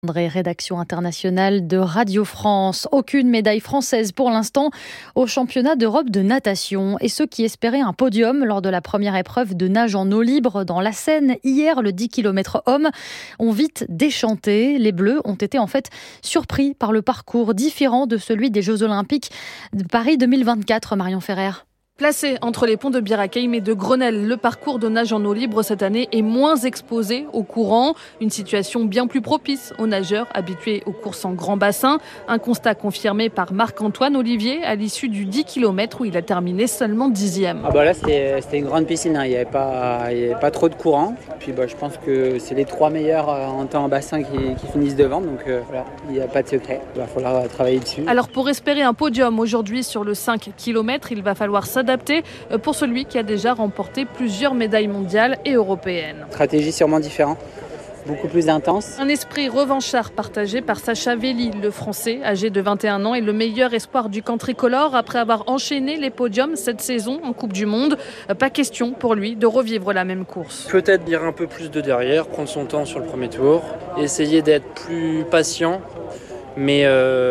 Rédaction internationale de Radio France. Aucune médaille française pour l'instant au championnat d'Europe de natation. Et ceux qui espéraient un podium lors de la première épreuve de nage en eau libre dans la Seine, hier, le 10 km hommes, ont vite déchanté. Les Bleus ont été en fait surpris par le parcours différent de celui des Jeux Olympiques de Paris 2024, Marion Ferrer. Placé entre les ponts de Bir Hakeim et de Grenelle, le parcours de nage en eau libre cette année est moins exposé au courant. Une situation bien plus propice aux nageurs habitués aux courses en grand bassin. Un constat confirmé par Marc-Antoine Olivier à l'issue du 10 km où il a terminé seulement 10e. Là, c'était une grande piscine, il n'y avait pas trop de courant. Puis je pense que c'est les 3 meilleurs en temps en bassin qui finissent devant. Donc il n'y a pas de secret. Il va falloir travailler dessus. Alors pour espérer un podium aujourd'hui sur le 5 km, il va falloir s'adapter pour celui qui a déjà remporté plusieurs médailles mondiales et européennes. Stratégie sûrement différente, beaucoup plus intense. Un esprit revanchard partagé par Sacha Velli, le Français, âgé de 21 ans, est le meilleur espoir du camp tricolore après avoir enchaîné les podiums cette saison en Coupe du Monde. Pas question pour lui de revivre la même course. Peut-être dire un peu plus de derrière, prendre son temps sur le premier tour, essayer d'être plus patient. Mais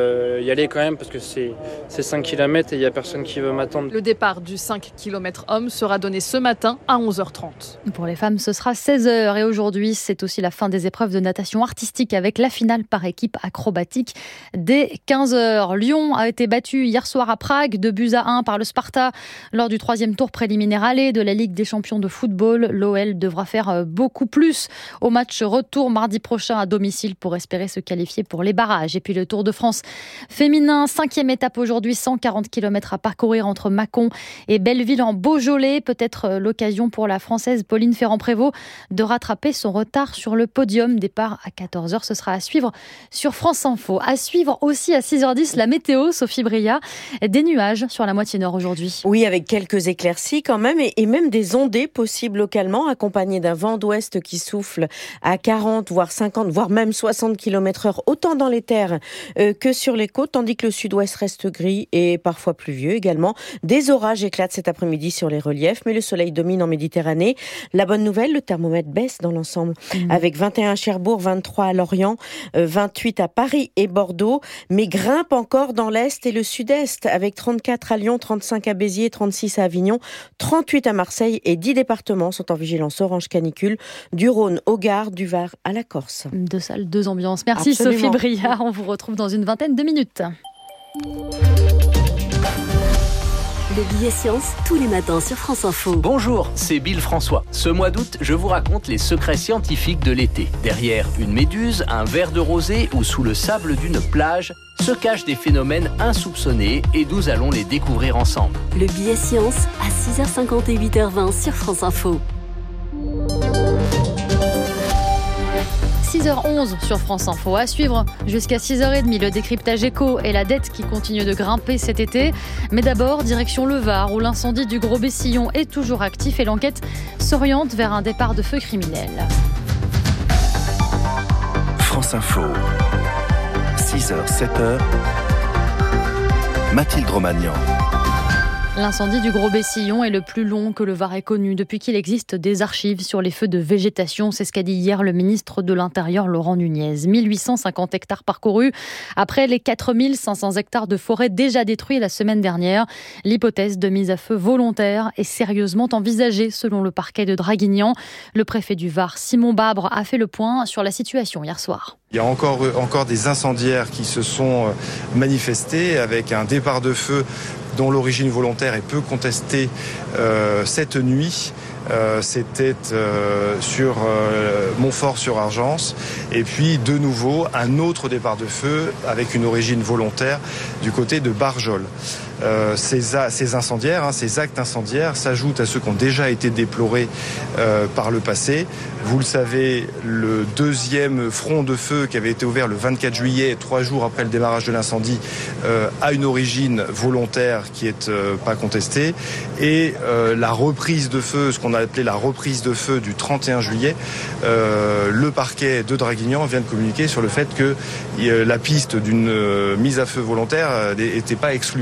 y aller quand même parce que c'est 5 km et il n'y a personne qui veut m'attendre. Le départ du 5 km homme sera donné ce matin à 11h30. Pour les femmes, ce sera 16h. Et aujourd'hui, c'est aussi la fin des épreuves de natation artistique avec la finale par équipe acrobatique dès 15h. Lyon a été battu hier soir à Prague, 2-1 par le Sparta lors du 3e tour préliminaire aller de la Ligue des champions de football. L'OL devra faire beaucoup plus au match retour mardi prochain à domicile pour espérer se qualifier pour les barrages. Et puis le Tour de France féminin, 5e étape aujourd'hui, 140 km à parcourir entre Mâcon et Belleville en Beaujolais. Peut-être l'occasion pour la Française Pauline Ferrand-Prévot de rattraper son retard sur le podium. Départ à 14h, ce sera à suivre sur France Info. À suivre aussi à 6h10 la météo, Sophie Bria. Des nuages sur la moitié nord aujourd'hui. Oui, avec quelques éclaircies quand même et même des ondées possibles localement, accompagnées d'un vent d'ouest qui souffle à 40, voire 50, voire même 60 km/h, autant dans les terres que sur les côtes, tandis que le sud-ouest reste gris et parfois pluvieux également. Des orages éclatent cet après-midi sur les reliefs, mais le soleil domine en Méditerranée. La bonne nouvelle, le thermomètre baisse dans l'ensemble, avec 21 à Cherbourg, 23 à Lorient, 28 à Paris et Bordeaux, mais grimpe encore dans l'est et le sud-est, avec 34 à Lyon, 35 à Béziers, 36 à Avignon, 38 à Marseille et 10 départements sont en vigilance orange canicule, du Rhône au Gard, du Var à la Corse. 2 salles, 2 ambiances. Merci Absolument. Sophie Bria. On vous retrouve dans une vingtaine de minutes. Le billet science, tous les matins sur France Info. Bonjour, c'est Bill François. Ce mois d'août, je vous raconte les secrets scientifiques de l'été. Derrière une méduse, un verre de rosée ou sous le sable d'une plage, se cachent des phénomènes insoupçonnés et nous allons les découvrir ensemble. Le billet science à 6h50 et 8h20 sur France Info. 6h11 sur France Info. À suivre jusqu'à 6h30, le décryptage éco et la dette qui continue de grimper cet été. Mais d'abord, direction le Var, où l'incendie du Gros Bessillon est toujours actif et l'enquête s'oriente vers un départ de feu criminel. France Info, 6h, 7h, Mathilde Romagnan. L'incendie du Gros Bessillon est le plus long que le Var ait connu depuis qu'il existe des archives sur les feux de végétation. C'est ce qu'a dit hier le ministre de l'Intérieur, Laurent Nunez. 1850 hectares parcourus après les 4500 hectares de forêt déjà détruits la semaine dernière. L'hypothèse de mise à feu volontaire est sérieusement envisagée selon le parquet de Draguignan. Le préfet du Var, Simon Babre, a fait le point sur la situation hier soir. Il y a encore des incendiaires qui se sont manifestés avec un départ de feu dont l'origine volontaire est peu contestée cette nuit. C'était sur Montfort-sur-Argence. Et puis, de nouveau, un autre départ de feu avec une origine volontaire du côté de Barjol. Ces incendiaires, ces actes incendiaires s'ajoutent à ceux qui ont déjà été déplorés par le passé. Vous le savez, le deuxième front de feu qui avait été ouvert le 24 juillet, 3 jours après le démarrage de l'incendie, a une origine volontaire qui est pas contestée. Et la reprise de feu, ce qu'on a appelé la reprise de feu du 31 juillet, le parquet de Draguignan vient de communiquer sur le fait que la piste d'une mise à feu volontaire n'était pas exclue.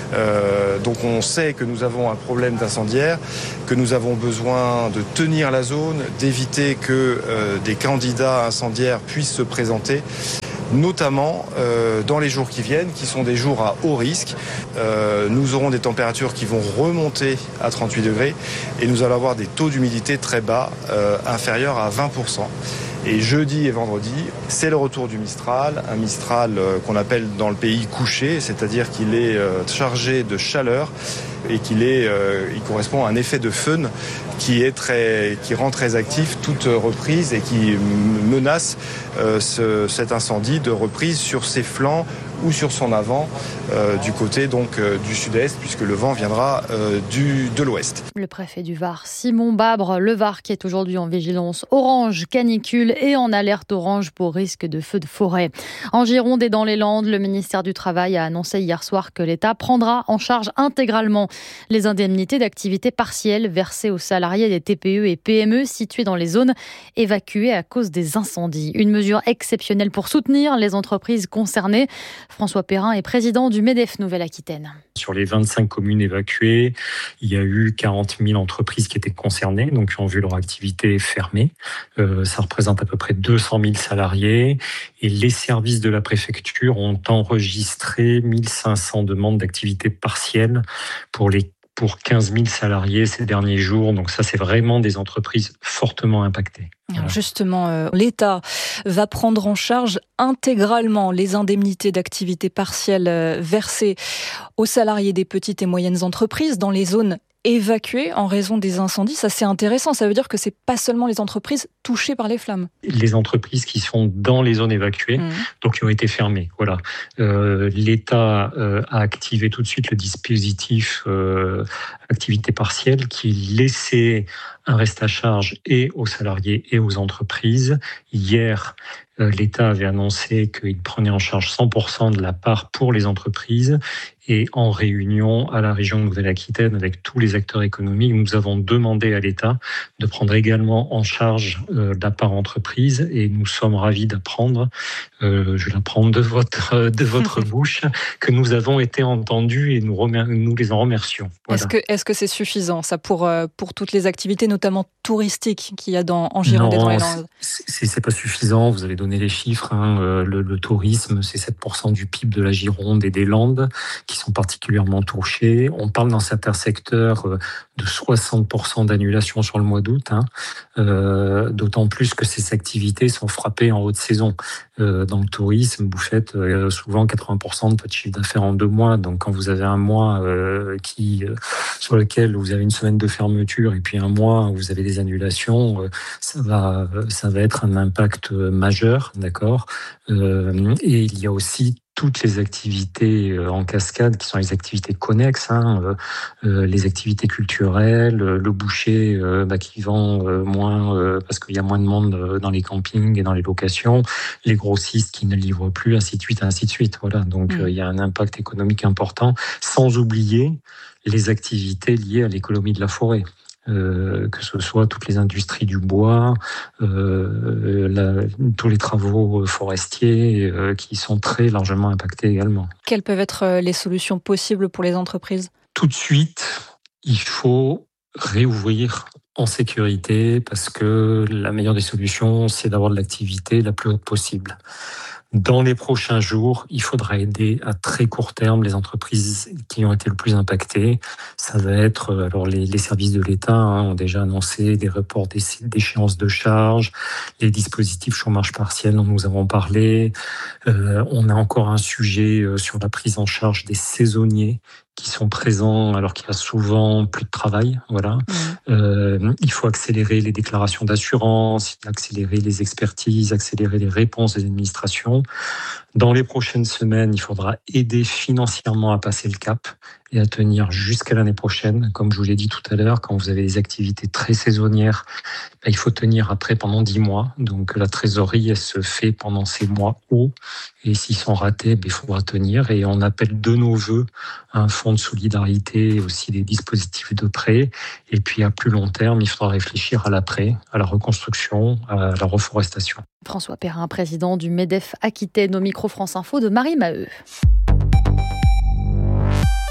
Donc on sait que nous avons un problème d'incendiaire, que nous avons besoin de tenir la zone, d'éviter que des candidats incendiaires puissent se présenter, notamment dans les jours qui viennent, qui sont des jours à haut risque. Nous aurons des températures qui vont remonter à 38 degrés et nous allons avoir des taux d'humidité très bas, inférieurs à 20%. Et jeudi et vendredi, c'est le retour du Mistral, un Mistral qu'on appelle dans le pays couché, c'est-à-dire qu'il est chargé de chaleur et il correspond à un effet de fun qui rend très actif toute reprise et qui menace cet incendie de reprise sur ses flancs ou sur son avant du côté du sud-est, puisque le vent viendra de l'ouest. Le préfet du Var, Simon Babre, le Var qui est aujourd'hui en vigilance orange canicule et en alerte orange pour risque de feu de forêt. En Gironde et dans les Landes, le ministère du Travail a annoncé hier soir que l'État prendra en charge intégralement les indemnités d'activité partielle versées aux salariés des TPE et PME situés dans les zones évacuées à cause des incendies. Une mesure exceptionnelle pour soutenir les entreprises concernées. François Perrin est président du MEDEF Nouvelle-Aquitaine. Sur les 25 communes évacuées, il y a eu 40 000 entreprises qui étaient concernées, donc qui ont vu leur activité fermée. Ça représente à peu près 200 000 salariés. Et les services de la préfecture ont enregistré 1500 demandes d'activité partielle pour 15 000 salariés ces derniers jours. Donc ça, c'est vraiment des entreprises fortement impactées. Alors justement, l'État va prendre en charge intégralement les indemnités d'activité partielle versées aux salariés des petites et moyennes entreprises dans les zones évacuées en raison des incendies. Ça, c'est intéressant. Ça veut dire que c'est pas seulement les entreprises touchées par les flammes. Les entreprises qui sont dans les zones évacuées, donc qui ont été fermées. Voilà. L'État a activé tout de suite le dispositif activité partielle qui laissait un reste à charge et aux salariés et aux entreprises. Hier, l'État avait annoncé qu'il prenait en charge 100% de la part pour les entreprises. Et en réunion à la région Nouvelle-Aquitaine avec tous les acteurs économiques, nous avons demandé à l'État de prendre également en charge la part entreprise. Et nous sommes ravis d'apprendre, je l'apprends de votre bouche, que nous avons été entendus et nous les en remercions. Voilà. Est-ce que c'est suffisant, ça, pour toutes les activités, notamment touristiques qu'il y a en Gironde et dans les Landes? C'est pas suffisant. Vous avez donné les chiffres. Le tourisme, c'est 7% du PIB de la Gironde et des Landes qui sont particulièrement touchés. On parle dans certains secteurs de 60% d'annulation sur le mois d'août, d'autant plus que ces activités sont frappées en haute saison. Dans le tourisme, vous faites souvent 80% de votre chiffre d'affaires en 2 mois. Donc quand vous avez un mois sur lequel vous avez une semaine de fermeture et puis un mois où vous avez des annulations, ça va être un impact majeur, d'accord. Et il y a aussi toutes les activités en cascade qui sont les activités connexes, les activités culturelles, le boucher qui vend moins parce qu'il y a moins de monde dans les campings et dans les locations, les grossistes qui ne livrent plus, ainsi de suite, ainsi de suite. Voilà, donc il y a un impact économique important, sans oublier les activités liées à l'économie de la forêt. Que ce soit toutes les industries du bois, tous les travaux forestiers qui sont très largement impactés également. Quelles peuvent être les solutions possibles pour les entreprises ? Tout de suite, il faut réouvrir en sécurité parce que la meilleure des solutions, c'est d'avoir de l'activité la plus haute possible. Dans les prochains jours, il faudra aider à très court terme les entreprises qui ont été le plus impactées. Ça va être, alors les services de l'État ont déjà annoncé des reports d'échéances de charges, les dispositifs chômage partiel dont nous avons parlé. On a encore un sujet sur la prise en charge des saisonniers qui sont présents alors qu'il y a souvent plus de travail. Voilà. Il faut accélérer les déclarations d'assurance, accélérer les expertises, accélérer les réponses des administrations. Dans les prochaines semaines, il faudra aider financièrement à passer le cap et à tenir jusqu'à l'année prochaine. Comme je vous l'ai dit tout à l'heure, quand vous avez des activités très saisonnières, il faut tenir après pendant 10 mois. Donc la trésorerie, elle se fait pendant ces mois hauts. Et s'ils sont ratés, il faudra tenir. Et on appelle de nos vœux un fonds de solidarité, aussi des dispositifs de prêt. Et puis à plus long terme, il faudra réfléchir à l'après, à la reconstruction, à la reforestation. François Perrin, président du MEDEF Aquitaine, au micro France Info de Marie Maheu.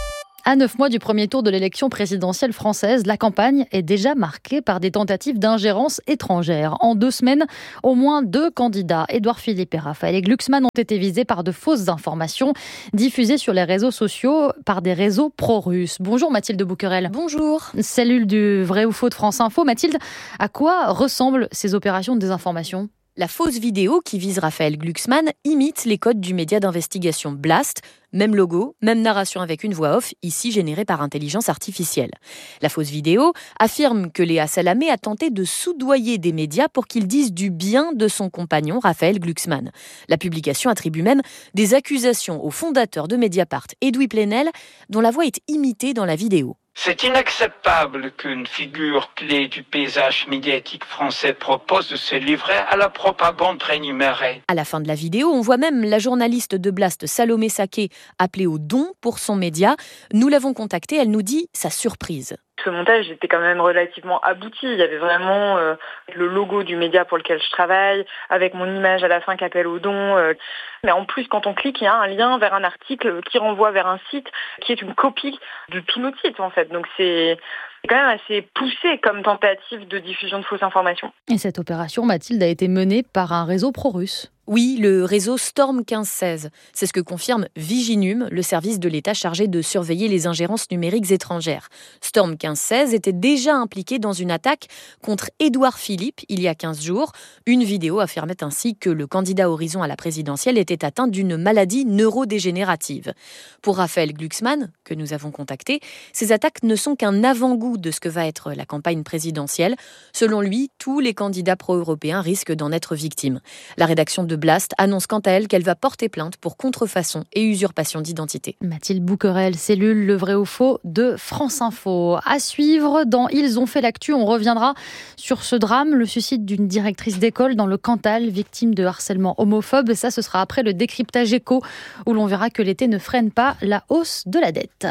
À 9 mois du premier tour de l'élection présidentielle française, la campagne est déjà marquée par des tentatives d'ingérence étrangère. En 2 semaines, au moins 2 candidats, Édouard Philippe et Raphaël Glucksmann, ont été visés par de fausses informations diffusées sur les réseaux sociaux par des réseaux pro-russes. Bonjour Mathilde Bouquerel. Bonjour. Cellule du vrai ou faux de France Info. Mathilde, à quoi ressemblent ces opérations de désinformation ? La fausse vidéo qui vise Raphaël Glucksmann imite les codes du média d'investigation Blast. Même logo, même narration avec une voix off, ici générée par intelligence artificielle. La fausse vidéo affirme que Léa Salamé a tenté de soudoyer des médias pour qu'ils disent du bien de son compagnon Raphaël Glucksmann. La publication attribue même des accusations au fondateur de Mediapart, Edoui Plenel, dont la voix est imitée dans la vidéo. C'est inacceptable qu'une figure clé du paysage médiatique français propose de se livrer à la propagande prénumérée. À la fin de la vidéo, on voit même la journaliste de Blast, Salomé Saké, appelée au don pour son média. Nous l'avons contactée, elle nous dit sa surprise. Ce montage était quand même relativement abouti. Il y avait vraiment le logo du média pour lequel je travaille, avec mon image à la fin qui appelle au don. Mais en plus, quand on clique, il y a un lien vers un article qui renvoie vers un site qui est une copie de tout notre site, en fait. Donc c'est quand même assez poussé comme tentative de diffusion de fausses informations. Et cette opération, Mathilde, a été menée par un réseau pro-russe. Oui, le réseau Storm 1516. C'est ce que confirme Viginum, le service de l'État chargé de surveiller les ingérences numériques étrangères. Storm 1516 était déjà impliqué dans une attaque contre Édouard Philippe il y a 15 jours. Une vidéo affirmait ainsi que le candidat Horizon à la présidentielle était atteint d'une maladie neurodégénérative. Pour Raphaël Glucksmann, que nous avons contacté, ces attaques ne sont qu'un avant-goût de ce que va être la campagne présidentielle. Selon lui, tous les candidats pro-européens risquent d'en être victimes. La rédaction de Blast annonce quant à elle qu'elle va porter plainte pour contrefaçon et usurpation d'identité. Mathilde Bouquerel, cellule le vrai ou faux de France Info. À suivre dans Ils ont fait l'actu, on reviendra sur ce drame, le suicide d'une directrice d'école dans le Cantal, victime de harcèlement homophobe. Ça, ce sera après le décryptage éco, où l'on verra que l'été ne freine pas la hausse de la dette.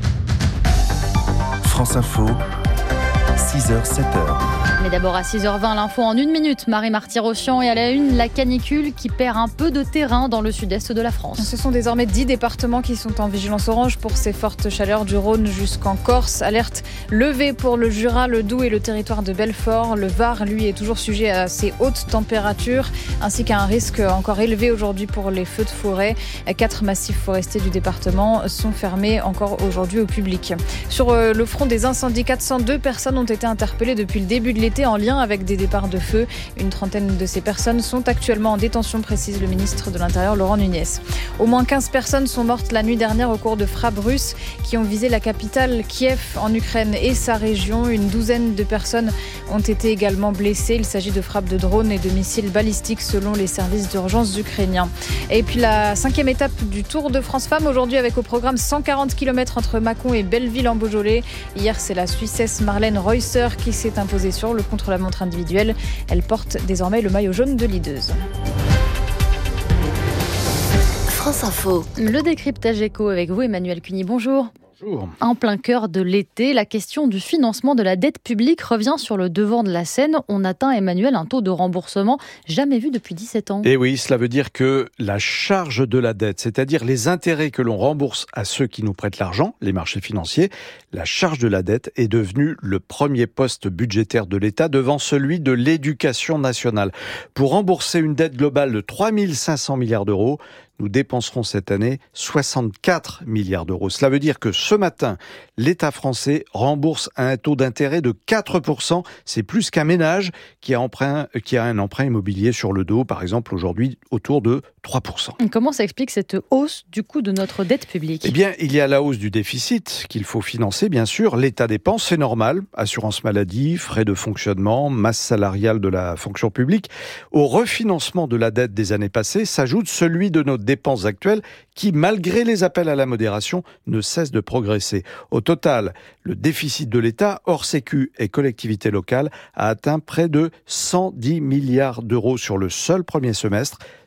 France Info, 6h, 7h. Mais d'abord à 6h20, l'info en 1 minute. Marie Marty-Rossian, et à la une, la canicule qui perd un peu de terrain dans le sud-est de la France. Ce sont désormais 10 départements qui sont en vigilance orange pour ces fortes chaleurs du Rhône jusqu'en Corse. Alerte levée pour le Jura, le Doubs et le territoire de Belfort. Le Var, lui, est toujours sujet à ces hautes températures, ainsi qu'à un risque encore élevé aujourd'hui pour les feux de forêt. 4 massifs forestiers du département sont fermés encore aujourd'hui au public. Sur le front des incendies, 402 personnes ont été interpellées depuis le début de l'été en lien avec des départs de feu. Une trentaine de ces personnes sont actuellement en détention, précise le ministre de l'Intérieur Laurent Nunez. Au moins 15 personnes sont mortes la nuit dernière au cours de frappes russes qui ont visé la capitale Kiev en Ukraine et sa région. Une douzaine de personnes ont été également blessées. Il s'agit de frappes de drones et de missiles balistiques selon les services d'urgence ukrainiens. Et puis la 5e étape du Tour de France Femmes aujourd'hui avec au programme 140 km entre Mâcon et Belleville en Beaujolais. Hier, c'est la Suissesse Marlène Reusser qui s'est imposée sur le contre-la-montre individuelle. Elle porte désormais le maillot jaune de leaduse. France Info. Le décryptage éco avec vous, Emmanuel Cuny. Bonjour. Bonjour. En plein cœur de l'été, la question du financement de la dette publique revient sur le devant de la scène. On atteint, Emmanuel, un taux de remboursement jamais vu depuis 17 ans. Et oui, cela veut dire que la charge de la dette, c'est-à-dire les intérêts que l'on rembourse à ceux qui nous prêtent l'argent, les marchés financiers, la charge de la dette est devenue le premier poste budgétaire de l'État devant celui de l'éducation nationale. Pour rembourser une dette globale de 3 500 milliards d'euros, nous dépenserons cette année 64 milliards d'euros. Cela veut dire que ce matin, l'État français rembourse à un taux d'intérêt de 4%. C'est plus qu'un ménage qui a un emprunt immobilier sur le dos, par exemple aujourd'hui autour de 3%. Comment s'explique cette hausse du coût de notre dette publique ? Eh bien, il y a la hausse du déficit qu'il faut financer, bien sûr. L'État dépense, c'est normal. Assurance maladie, frais de fonctionnement, masse salariale de la fonction publique. Au refinancement de la dette des années passées s'ajoute celui de nos dépenses actuelles qui, malgré les appels à la modération, ne cessent de progresser. Au total, le déficit de l'État, hors sécu et collectivités locales, a atteint près de 110 milliards d'euros sur le seul premier semestre.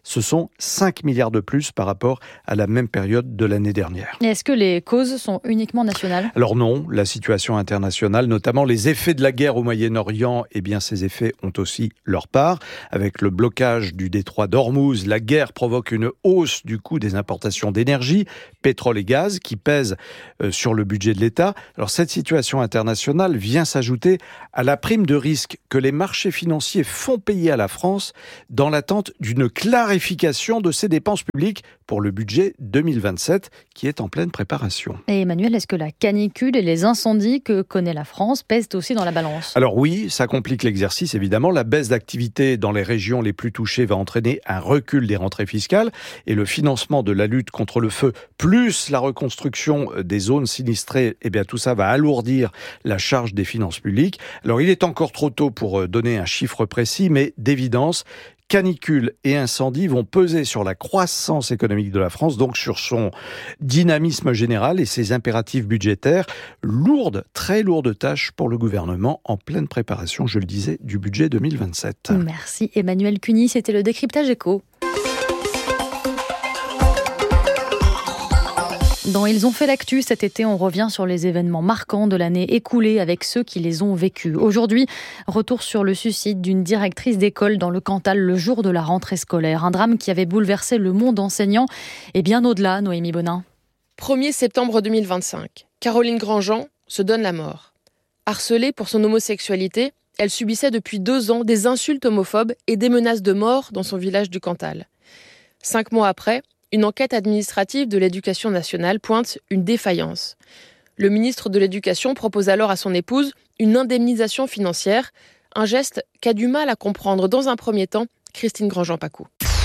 Ce sont 5 milliards de plus par rapport à la même période de l'année dernière. Et est-ce que les causes sont uniquement nationales ? Alors non, la situation internationale, notamment les effets de la guerre au Moyen-Orient, eh bien ces effets ont aussi leur part. Avec le blocage du détroit d'Ormuz, la guerre provoque une hausse du coût des importations d'énergie, pétrole et gaz, qui pèsent sur le budget de l'État. Alors cette situation internationale vient s'ajouter à la prime de risque que les marchés financiers font payer à la France dans l'attente d'une clarification de ses dépenses publiques pour le budget 2027 qui est en pleine préparation. Et Emmanuel, est-ce que la canicule et les incendies que connaît la France pèsent aussi dans la balance ? Alors oui, ça complique l'exercice évidemment. La baisse d'activité dans les régions les plus touchées va entraîner un recul des rentrées fiscales et le financement de la lutte contre le feu plus la reconstruction des zones sinistrées, eh bien tout ça va alourdir la charge des finances publiques. Alors il est encore trop tôt pour donner un chiffre précis, mais d'évidence, canicule et incendie vont peser sur la croissance économique de la France, donc sur son dynamisme général et ses impératifs budgétaires. Lourde, très lourde tâche pour le gouvernement en pleine préparation, je le disais, du budget 2027. Merci Emmanuel Cuny, c'était le décryptage éco. Dans Ils ont fait l'actu, cet été, on revient sur les événements marquants de l'année écoulée avec ceux qui les ont vécus. Aujourd'hui, retour sur le suicide d'une directrice d'école dans le Cantal le jour de la rentrée scolaire. Un drame qui avait bouleversé le monde enseignant et bien au-delà, Noémie Bonin. 1er septembre 2025, Caroline Grandjean se donne la mort. Harcelée pour son homosexualité, elle subissait depuis 2 ans des insultes homophobes et des menaces de mort dans son village du Cantal. 5 mois après, une enquête administrative de l'Éducation nationale pointe une défaillance. Le ministre de l'Éducation propose alors à son épouse une indemnisation financière, un geste qu'a du mal à comprendre dans un premier temps Christine Grandjean-Pacou.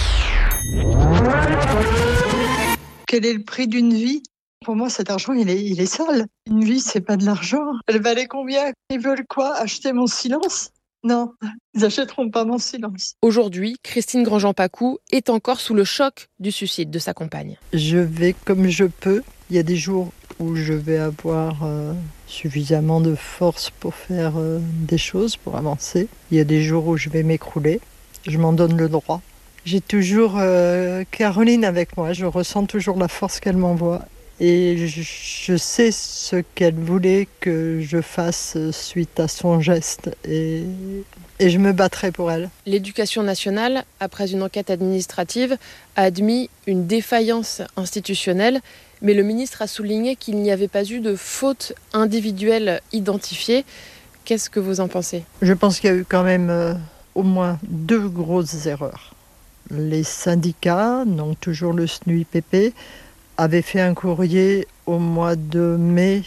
Quel est le prix d'une vie ? Pour moi, cet argent, il est sale. Une vie, c'est pas de l'argent. Elle valait combien ? Ils veulent quoi ? Acheter mon silence ? Non, ils n'achèteront pas mon silence. Aujourd'hui, Christine Grandjean-Pacou est encore sous le choc du suicide de sa compagne. Je vais comme je peux. Il y a des jours où je vais avoir suffisamment de force pour faire des choses, pour avancer. Il y a des jours où je vais m'écrouler. Je m'en donne le droit. J'ai toujours Caroline avec moi. Je ressens toujours la force qu'elle m'envoie. Et je sais ce qu'elle voulait que je fasse suite à son geste et je me battrai pour elle. L'Éducation nationale, après une enquête administrative, a admis une défaillance institutionnelle, mais le ministre a souligné qu'il n'y avait pas eu de faute individuelle identifiée. Qu'est-ce que vous en pensez ? Je pense qu'il y a eu quand même au moins 2 grosses erreurs. Les syndicats, donc toujours le SNUIPP, avait fait un courrier au mois de mai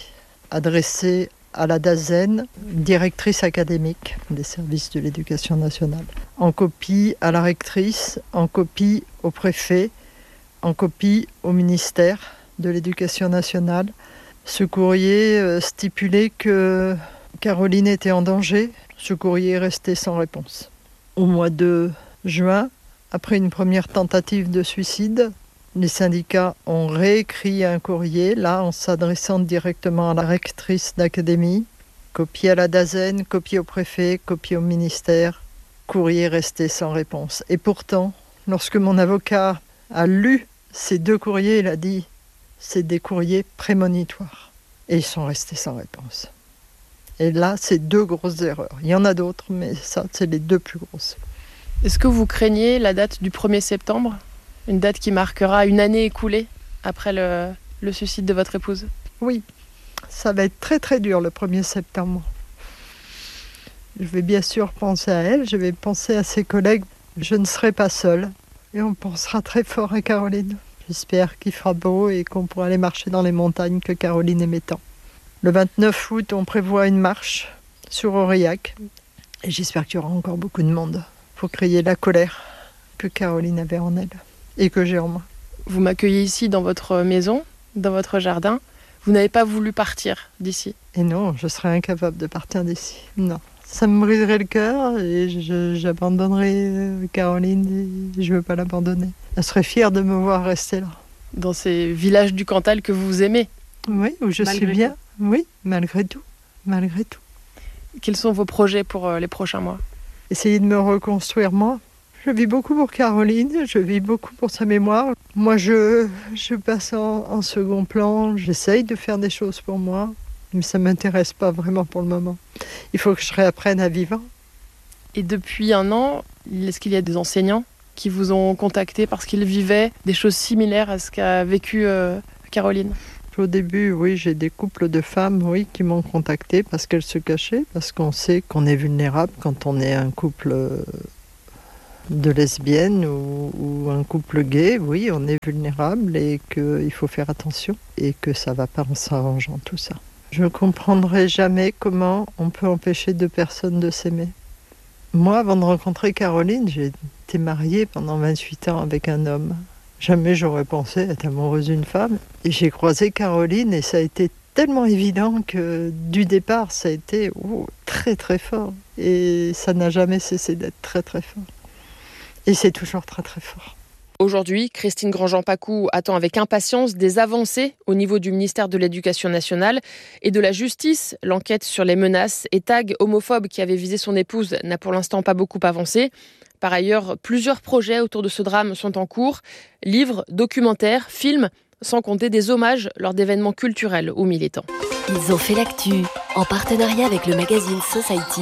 adressé à la DAZEN, directrice académique des services de l'éducation nationale, en copie à la rectrice, en copie au préfet, en copie au ministère de l'éducation nationale. Ce courrier stipulait que Caroline était en danger. Ce courrier est resté sans réponse. Au mois de juin, après une première tentative de suicide, les syndicats ont réécrit un courrier, là, en s'adressant directement à la rectrice d'académie, copie à la DAZEN, copie au préfet, copie au ministère, courrier resté sans réponse. Et pourtant, lorsque mon avocat a lu ces 2 courriers, il a dit « c'est des courriers prémonitoires ». Et ils sont restés sans réponse. Et là, c'est 2 grosses erreurs. Il y en a d'autres, mais ça, c'est les 2 plus grosses. Est-ce que vous craignez la date du 1er septembre ? Une date qui marquera une année écoulée après le suicide de votre épouse ? Oui, ça va être très très dur le 1er septembre. Je vais bien sûr penser à elle, je vais penser à ses collègues. Je ne serai pas seule et on pensera très fort à Caroline. J'espère qu'il fera beau et qu'on pourra aller marcher dans les montagnes que Caroline aimait tant. Le 29 août, on prévoit une marche sur Aurillac et j'espère qu'il y aura encore beaucoup de monde pour crier la colère que Caroline avait en elle. Et que j'ai en moi. Vous m'accueillez ici dans votre maison, dans votre jardin. Vous n'avez pas voulu partir d'ici ? Et non, je serais incapable de partir d'ici. Non, ça me briserait le cœur et j'abandonnerais Caroline et je ne veux pas l'abandonner. Elle serait fière de me voir rester là. Dans ces villages du Cantal que vous aimez ? Oui, où je suis bien. Oui, malgré tout. Quels sont vos projets pour les prochains mois ? Essayer de me reconstruire moi. Je vis beaucoup pour Caroline, je vis beaucoup pour sa mémoire. Moi, je passe en second plan, j'essaye de faire des choses pour moi, mais ça ne m'intéresse pas vraiment pour le moment. Il faut que je réapprenne à vivre. Et depuis 1 an, est-ce qu'il y a des enseignants qui vous ont contacté parce qu'ils vivaient des choses similaires à ce qu'a vécu Caroline ? Au début, oui, j'ai des couples de femmes qui m'ont contacté parce qu'elles se cachaient, parce qu'on sait qu'on est vulnérable quand on est un couple de lesbiennes ou un couple gay, oui, on est vulnérable et qu'il faut faire attention et que ça ne va pas en s'arrangeant tout ça. Je ne comprendrai jamais comment on peut empêcher 2 personnes de s'aimer. Moi, avant de rencontrer Caroline, j'ai été mariée pendant 28 ans avec un homme. Jamais j'aurais pensé être amoureuse d'une femme. Et j'ai croisé Caroline et ça a été tellement évident que du départ, ça a été très très fort. Et ça n'a jamais cessé d'être très très fort. Et c'est toujours très très fort. Aujourd'hui, Christine Grandjean-Pacou attend avec impatience des avancées au niveau du ministère de l'Éducation nationale et de la Justice. L'enquête sur les menaces et tags homophobes qui avaient visé son épouse n'a pour l'instant pas beaucoup avancé. Par ailleurs, plusieurs projets autour de ce drame sont en cours. Livres, documentaires, films, sans compter des hommages lors d'événements culturels ou militants. Ils ont fait l'actu en partenariat avec le magazine Society.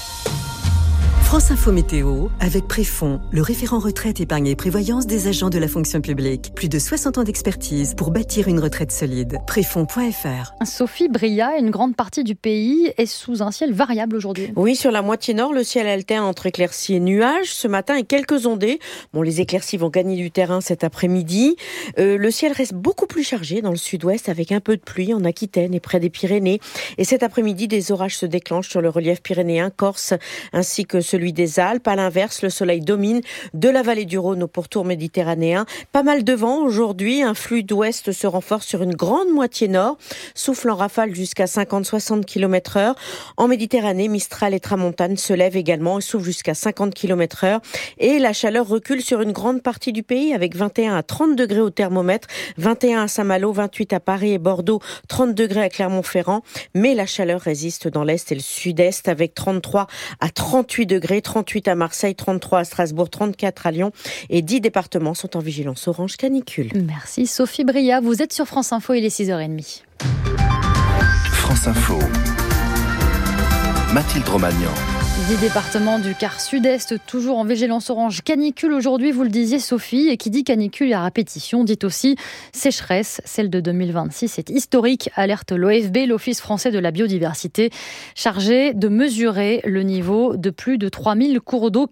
France Info Météo avec Préfond, le référent retraite, épargne et prévoyance des agents de la fonction publique. Plus de 60 ans d'expertise pour bâtir une retraite solide. Préfond.fr. Sophie Bria, une grande partie du pays est sous un ciel variable aujourd'hui. Oui, sur la moitié nord, le ciel alterne entre éclaircies et nuages ce matin et quelques ondées. Bon, les éclaircies vont gagner du terrain cet après-midi. Le ciel reste beaucoup plus chargé dans le sud-ouest avec un peu de pluie en Aquitaine et près des Pyrénées. Et cet après-midi, des orages se déclenchent sur le relief pyrénéen, corse ainsi que celui des Alpes. À l'inverse, le soleil domine de la vallée du Rhône au pourtour méditerranéen. Pas mal de vent aujourd'hui. Un flux d'ouest se renforce sur une grande moitié nord, souffle en rafale jusqu'à 50-60 km/h. En Méditerranée, Mistral et Tramontane se lèvent également et soufflent jusqu'à 50 km/h. Et la chaleur recule sur une grande partie du pays avec 21 à 30 degrés au thermomètre, 21 à Saint-Malo, 28 à Paris et Bordeaux, 30 degrés à Clermont-Ferrand. Mais la chaleur résiste dans l'est et le sud-est avec 33 à 38 degrés, 38 à Marseille, 33 à Strasbourg, 34 à Lyon et 10 départements sont en vigilance orange canicule. Merci Sophie Bria, vous êtes sur France Info, il est 6h30. France Info. Mathilde Romagnan. 10 départements du quart sud-est, toujours en vigilance orange canicule aujourd'hui, vous le disiez Sophie, et qui dit canicule à répétition, dit aussi sécheresse, celle de 2026 est historique, alerte l'OFB, l'Office français de la biodiversité, chargé de mesurer le niveau de plus de 3000 cours d'eau,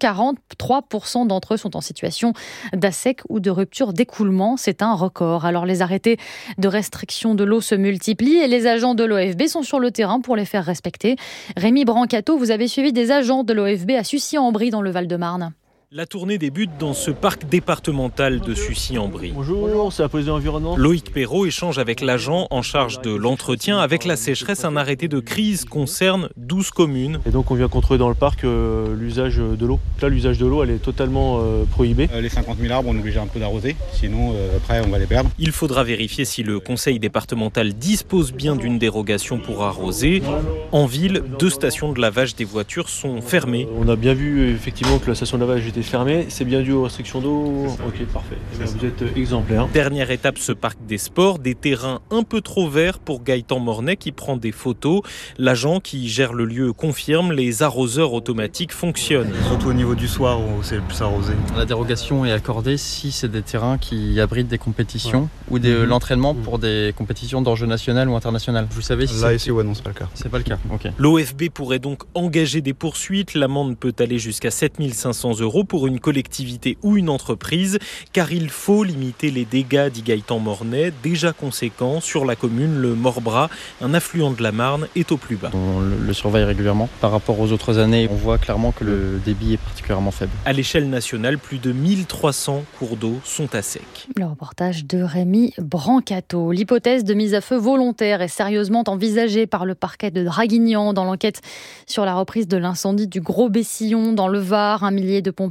43% d'entre eux sont en situation d'assec ou de rupture d'écoulement, c'est un record. Alors les arrêtés de restriction de l'eau se multiplient et les agents de l'OFB sont sur le terrain pour les faire respecter. Rémi Brancato, vous avez suivi des agents de l'OFB à Sucy-en-Brie dans le Val-de-Marne. La tournée débute dans ce parc départemental de Sucy-en-Brie. Bonjour, c'est la police de l'environnement. Loïc Perrault échange avec l'agent en charge de l'entretien. Avec la sécheresse, un arrêté de crise concerne 12 communes. Et donc on vient contrôler dans le parc l'usage de l'eau. Là, l'usage de l'eau, elle est totalement prohibée. Les 50 000 arbres, on est obligé un peu d'arroser, sinon après on va les perdre. Il faudra vérifier si le conseil départemental dispose bien d'une dérogation pour arroser. En ville, 2 stations de lavage des voitures sont fermées. On a bien vu effectivement que la station de lavage était fermée. C'est bien dû aux restrictions d'eau. Ok, parfait. Vous êtes exemplaire. Dernière étape, ce parc des sports, des terrains un peu trop verts pour Gaëtan Mornay qui prend des photos. L'agent qui gère le lieu confirme, les arroseurs automatiques fonctionnent. Surtout au niveau du soir où c'est le plus arrosé. La dérogation est accordée si c'est des terrains qui abritent des compétitions ou l'entraînement pour des compétitions d'enjeu national ou international. Vous savez si là ici, ouais, non, c'est pas le cas. C'est pas le cas, ok. L'OFB pourrait donc engager des poursuites. L'amende peut aller jusqu'à 7 500 € pour une collectivité ou une entreprise, car il faut limiter les dégâts, dit Gaëtan Mornay, déjà conséquents sur la commune. Le Morbras, un affluent de la Marne, est au plus bas. On le surveille régulièrement. Par rapport aux autres années, on voit clairement que le débit est particulièrement faible. À l'échelle nationale, plus de 1300 cours d'eau sont à sec. Le reportage de Rémi Brancato. L'hypothèse de mise à feu volontaire est sérieusement envisagée par le parquet de Draguignan dans l'enquête sur la reprise de l'incendie du Gros Bessillon dans le Var. Un millier de pompiers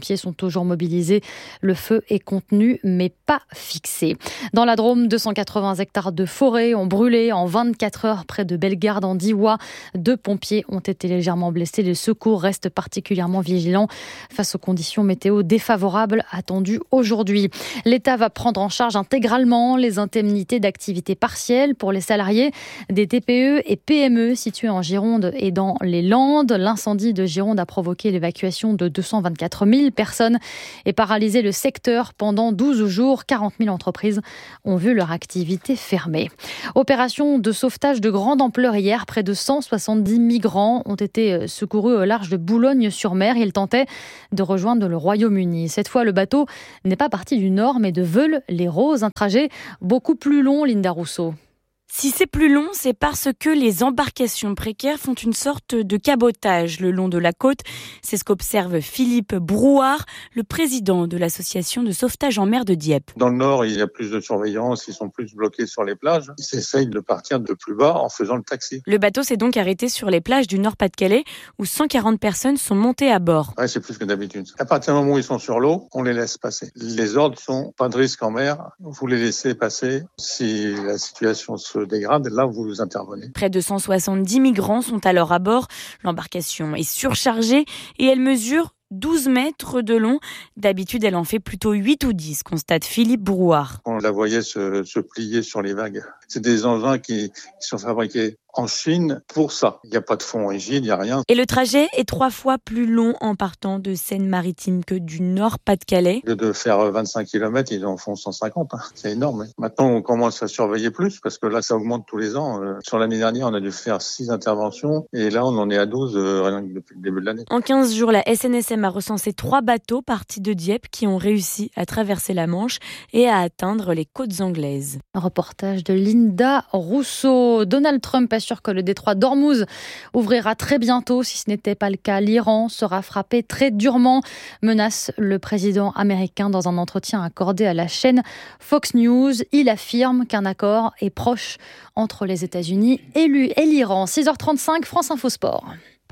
pompiers sont toujours mobilisés. Le feu est contenu mais pas fixé. Dans la Drôme, 280 hectares de forêt ont brûlé en 24 heures près de Bellegarde en Diois. 2 pompiers ont été légèrement blessés. Les secours restent particulièrement vigilants face aux conditions météo défavorables attendues aujourd'hui. L'État va prendre en charge intégralement les indemnités d'activité partielle pour les salariés des TPE et PME situés en Gironde et dans les Landes. L'incendie de Gironde a provoqué l'évacuation de 224 000 personnes et paralysé le secteur pendant 12 jours. 40 000 entreprises ont vu leur activité fermée. Opération de sauvetage de grande ampleur hier. Près de 170 migrants ont été secourus au large de Boulogne-sur-Mer. Ils tentaient de rejoindre le Royaume-Uni. Cette fois, le bateau n'est pas parti du nord, mais de Veules-les-Roses. Un trajet beaucoup plus long, Linda Rousseau. Si c'est plus long, c'est parce que les embarcations précaires font une sorte de cabotage le long de la côte. C'est ce qu'observe Philippe Brouard, le président de l'association de sauvetage en mer de Dieppe. Dans le nord, il y a plus de surveillance, ils sont plus bloqués sur les plages. Ils essayent de partir de plus bas en faisant le taxi. Le bateau s'est donc arrêté sur les plages du Nord-Pas-de-Calais où 140 personnes sont montées à bord. Ouais, c'est plus que d'habitude. À partir du moment où ils sont sur l'eau, on les laisse passer. Les ordres sont pas de risque en mer, vous les laissez passer. Si la situation se dégrade, là vous intervenez. Près de 170 migrants sont alors à bord. L'embarcation est surchargée et elle mesure 12 mètres de long. D'habitude, elle en fait plutôt 8 ou 10, constate Philippe Brouard. On la voyait se plier sur les vagues. C'est des engins qui sont fabriqués en Chine pour ça. Il n'y a pas de fond rigide, il n'y a rien. Et le trajet est 3 fois plus long en partant de Seine-Maritime que du Nord-Pas-de-Calais. Au lieu de faire 25 km, ils en font 150. C'est énorme. Maintenant, on commence à surveiller plus parce que là, ça augmente tous les ans. Sur l'année dernière, on a dû faire 6 interventions et là, on en est à 12 rien que depuis le début de l'année. En 15 jours, la SNSM a recensé 3 bateaux partis de Dieppe qui ont réussi à traverser la Manche et à atteindre les côtes anglaises. Un reportage de Linda Rousseau. Donald Trump assure que le détroit d'Ormuz ouvrira très bientôt. Si ce n'était pas le cas, l'Iran sera frappé très durement, menace le président américain dans un entretien accordé à la chaîne Fox News. Il affirme qu'un accord est proche entre les États-Unis et l'Iran. 6h35, France Info Sport.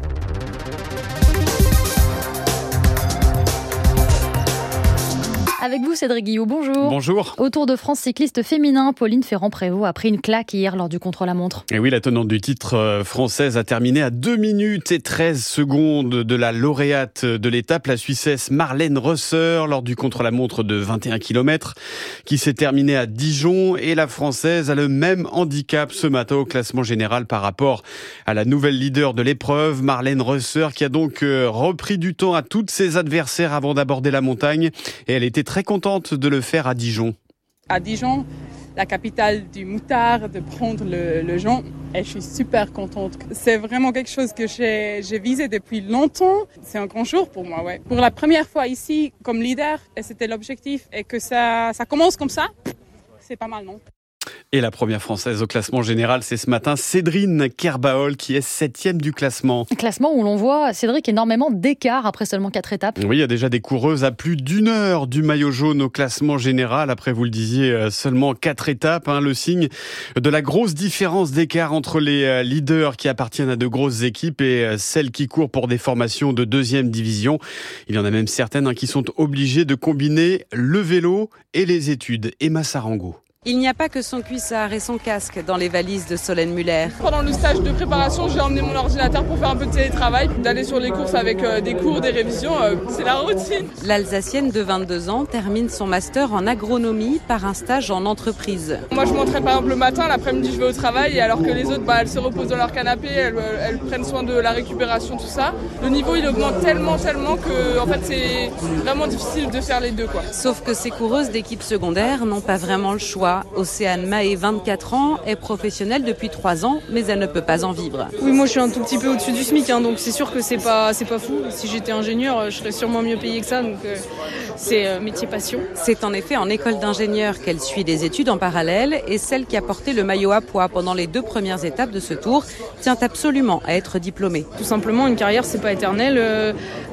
Avec vous, Cédric Guillot, bonjour. Bonjour. Au Tour de France cycliste féminin, Pauline Ferrand-Prévot a pris une claque hier lors du contre-la-montre. Et oui, la tenante du titre française a terminé à 2 minutes et 13 secondes de la lauréate de l'étape, la Suissesse Marlène Rösser, lors du contre-la-montre de 21 km, qui s'est terminé à Dijon. Et la Française a le même handicap ce matin au classement général par rapport à la nouvelle leader de l'épreuve, Marlène Rösser, qui a donc repris du temps à toutes ses adversaires avant d'aborder la montagne. Et elle était très contente de le faire à Dijon. À Dijon, la capitale du moutard, de prendre le Jean, et je suis super contente. C'est vraiment quelque chose que j'ai visé depuis longtemps. C'est un grand jour pour moi, ouais. Pour la première fois ici comme leader, et c'était l'objectif, et que ça commence comme ça, c'est pas mal, non ? Et la première française au classement général, c'est ce matin Cédrine Kerbaol qui est 7e du classement. Classement où l'on voit, Cédric, énormément d'écart après seulement 4 étapes. Oui, il y a déjà des coureuses à plus d'1 heure du maillot jaune au classement général. Après, vous le disiez, seulement 4 étapes. Le signe de la grosse différence d'écart entre les leaders qui appartiennent à de grosses équipes et celles qui courent pour des formations de 2e division. Il y en a même certaines qui sont obligées de combiner le vélo et les études. Emma Sarango. Il n'y a pas que son cuissard et son casque dans les valises de Solène Muller. Pendant le stage de préparation, j'ai emmené mon ordinateur pour faire un peu de télétravail, d'aller sur les courses avec des cours, des révisions, c'est la routine. L'Alsacienne de 22 ans termine son master en agronomie par un stage en entreprise. Moi je m'entraîne par exemple le matin, l'après-midi je vais au travail, et alors que les autres elles se reposent dans leur canapé, elles prennent soin de la récupération, tout ça. Le niveau il augmente tellement que en fait c'est vraiment difficile de faire les deux, quoi. Sauf que ces coureuses d'équipe secondaire n'ont pas vraiment le choix. Océane Mahé, 24 ans, est professionnelle depuis 3 ans, mais elle ne peut pas en vivre. Oui, moi je suis un tout petit peu au-dessus du SMIC, donc c'est sûr que c'est pas fou. Si j'étais ingénieur, je serais sûrement mieux payée que ça, donc c'est métier passion. C'est en effet en école d'ingénieur qu'elle suit des études en parallèle, et celle qui a porté le maillot à pois pendant les 2 premières étapes de ce tour tient absolument à être diplômée. Tout simplement, une carrière c'est pas éternel.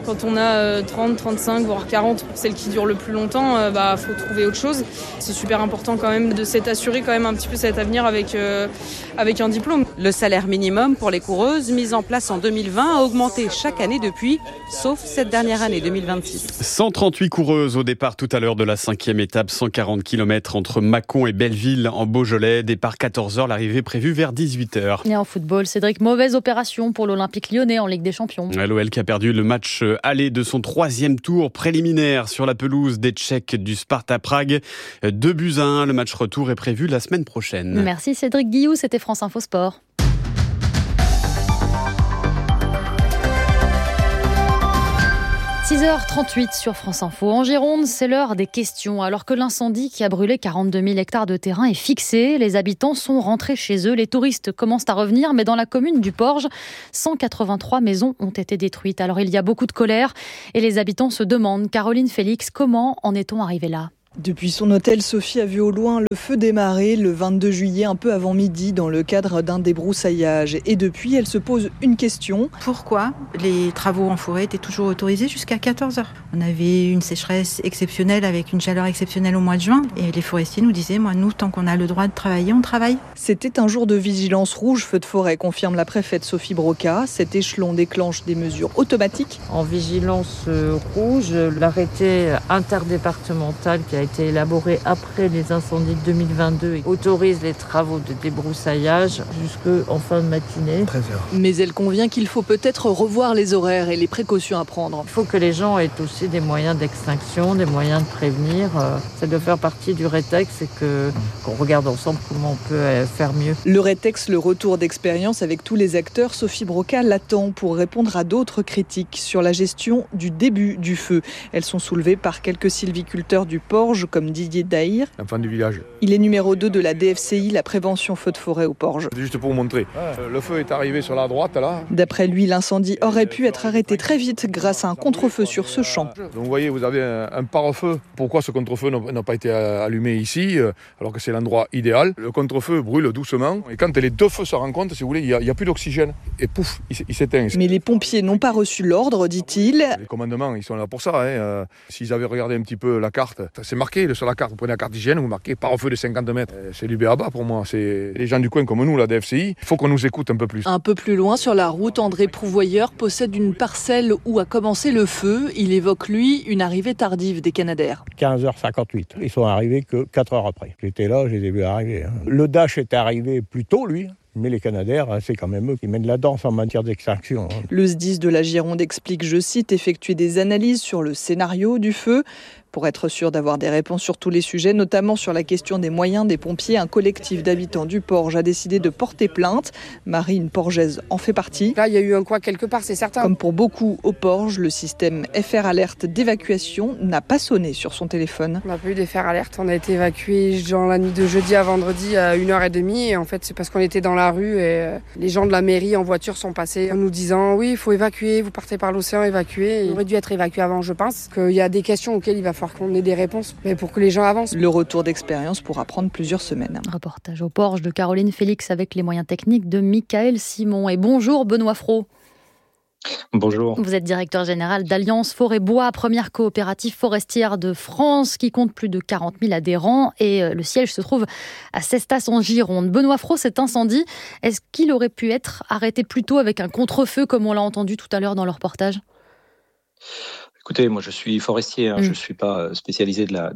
Quand on a 30, 35, voire 40, celle qui dure le plus longtemps, faut trouver autre chose. C'est super important quand même de s'être assuré quand même un petit peu cet avenir avec un diplôme. Le salaire minimum pour les coureuses, mis en place en 2020, a augmenté chaque année depuis, sauf cette dernière année, 2026. 138 coureuses au départ tout à l'heure de la 5e étape, 140 km entre Mâcon et Belleville en Beaujolais. Départ 14h, l'arrivée prévue vers 18h. Et en football, Cédric, mauvaise opération pour l'Olympique Lyonnais en Ligue des Champions. L'OL qui a perdu le match aller de son 3e tour préliminaire sur la pelouse des Tchèques du Sparta Prague. 2-1, le match retour est prévu la semaine prochaine. Merci Cédric Guillou, c'était France Info Sport. – 6h38 sur France Info. En Gironde, c'est l'heure des questions. Alors que l'incendie qui a brûlé 42 000 hectares de terrain est fixé, les habitants sont rentrés chez eux. Les touristes commencent à revenir, mais dans la commune du Porge, 183 maisons ont été détruites. Alors il y a beaucoup de colère et les habitants se demandent, Caroline Félix, comment en est-on arrivé là ? Depuis son hôtel, Sophie a vu au loin le feu démarrer le 22 juillet, un peu avant midi, dans le cadre d'un débroussaillage. Et depuis, elle se pose une question. Pourquoi les travaux en forêt étaient toujours autorisés jusqu'à 14h ? On avait une sécheresse exceptionnelle avec une chaleur exceptionnelle au mois de juin. Et les forestiers nous disaient, nous, tant qu'on a le droit de travailler, on travaille. C'était un jour de vigilance rouge feu de forêt, confirme la préfète Sophie Broca. Cet échelon déclenche des mesures automatiques. En vigilance rouge, l'arrêté interdépartemental qui a été élaboré après les incendies de 2022 autorise les travaux de débroussaillage jusqu'en fin de matinée. 13h. Mais elle convient qu'il faut peut-être revoir les horaires et les précautions à prendre. Il faut que les gens aient aussi des moyens d'extinction, des moyens de prévenir. Ça doit faire partie du rétex et qu'on regarde ensemble comment on peut faire mieux. Le rétex, le retour d'expérience avec tous les acteurs, Sophie Broca l'attend pour répondre à d'autres critiques sur la gestion du début du feu. Elles sont soulevées par quelques sylviculteurs du Porge, comme Didier Daïr. L'enfant du village. Il est numéro 2 de la DFCI, la prévention feu de forêt au Porge. C'est juste pour vous montrer. Le feu est arrivé sur la droite, là. D'après lui, l'incendie aurait pu être arrêté très vite grâce à un contre-feu sur ce champ. Donc vous voyez, vous avez un pare-feu. Pourquoi ce contre-feu n'a pas été allumé ici, alors que c'est l'endroit idéal ? Le contre-feu brûle doucement. Et quand les deux feux se rencontrent, si vous voulez, il n'y a plus d'oxygène. Et pouf, il s'éteint. Mais les pompiers n'ont pas reçu l'ordre, dit-il. Les commandements, ils sont là pour ça. S'ils avaient regardé un petit peu la carte, c'est marqué sur la carte. Vous prenez la carte d'hygiène, vous marquez pare-feu de 50 mètres. C'est du b.a.-ba pour moi. C'est les gens du coin comme nous, la DFCI. Il faut qu'on nous écoute un peu plus. Un peu plus loin sur la route, André Prouvoyeur possède une parcelle où a commencé le feu. Il évoque, lui, une arrivée tardive des Canadaires. 15h58. Ils sont arrivés que 4 heures après. J'étais là, je les ai vus arriver. Le Dash est arrivé plus tôt, lui. Mais les Canadaires, c'est quand même eux qui mènent la danse en matière d'extinction. Le SDIS de la Gironde explique, je cite, effectuer des analyses sur le scénario du feu. Pour être sûr d'avoir des réponses sur tous les sujets, notamment sur la question des moyens des pompiers, un collectif d'habitants du Porge a décidé de porter plainte. Marie, une Porgeaise, en fait partie. Là, il y a eu un quoi quelque part, c'est certain. Comme pour beaucoup au Porge, le système FR Alerte d'évacuation n'a pas sonné sur son téléphone. On n'a pas eu d'FR Alerte. On a été évacués la nuit de jeudi à vendredi à 1h30. Et en fait, c'est parce qu'on était dans la rue et les gens de la mairie en voiture sont passés en nous disant « Oui, il faut évacuer, vous partez par l'océan, évacuer ». Il aurait dû être évacué avant, je pense. Qu'il y a des questions auxquelles il va falloir qu'on ait des réponses, mais pour que les gens avancent. Le retour d'expérience pourra prendre plusieurs semaines. Reportage au Porge de Caroline Félix avec les moyens techniques de Michael Simon. Et bonjour Benoît Fraud. Bonjour. Vous êtes directeur général d'Alliance Forêt Bois, première coopérative forestière de France qui compte plus de 40 000 adhérents et le siège se trouve à Cestas en Gironde. Benoît Fraud, cet incendie, est-ce qu'il aurait pu être arrêté plus tôt avec un contre-feu comme on l'a entendu tout à l'heure dans le reportage ? Écoutez, moi je suis forestier, je ne suis pas spécialisé dans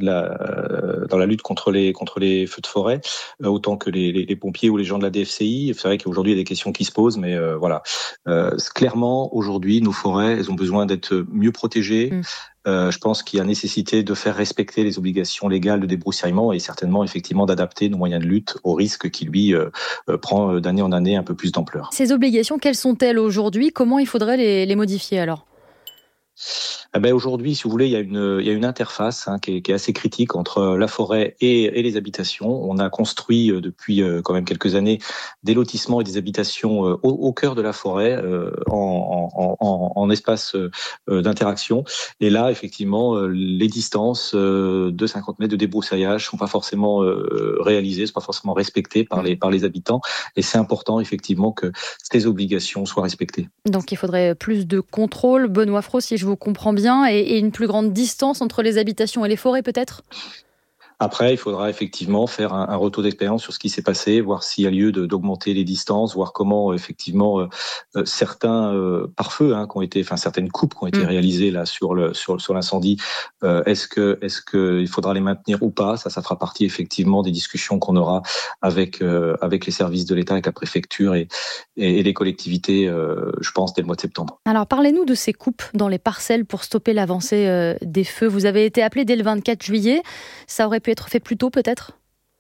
la lutte contre les feux de forêt, autant que les pompiers ou les gens de la DFCI. C'est vrai qu'aujourd'hui il y a des questions qui se posent, mais voilà. Clairement, aujourd'hui, nos forêts, elles ont besoin d'être mieux protégées. Je pense qu'il y a nécessité de faire respecter les obligations légales de débroussaillement et certainement effectivement d'adapter nos moyens de lutte au risque qui lui prend d'année en année un peu plus d'ampleur. Ces obligations, quelles sont-elles aujourd'hui ? Comment il faudrait les modifier alors ? Aujourd'hui, si vous voulez, il y a une interface qui est assez critique entre la forêt et les habitations. On a construit depuis quand même quelques années des lotissements et des habitations au cœur de la forêt, en espace d'interaction. Et là, effectivement, les distances de 50 mètres de débroussaillage sont pas forcément réalisées, sont pas forcément respectées par les habitants. Et c'est important, effectivement, que ces obligations soient respectées. Donc il faudrait plus de contrôle, Benoît Fraud, si je vous comprends bien, et une plus grande distance entre les habitations et les forêts peut-être ? Après, il faudra effectivement faire un retour d'expérience sur ce qui s'est passé, voir s'il y a lieu d'augmenter les distances, voir comment effectivement certains pare-feux certaines coupes qui ont été réalisées là sur l'incendie. Est-ce que il faudra les maintenir ou pas ? Ça fera partie effectivement des discussions qu'on aura avec les services de l'État, avec la préfecture et les collectivités, je pense, dès le mois de septembre. Alors parlez-nous de ces coupes dans les parcelles pour stopper l'avancée des feux. Vous avez été appelé dès le 24 juillet. Ça aurait pu être fait plus tôt peut-être ?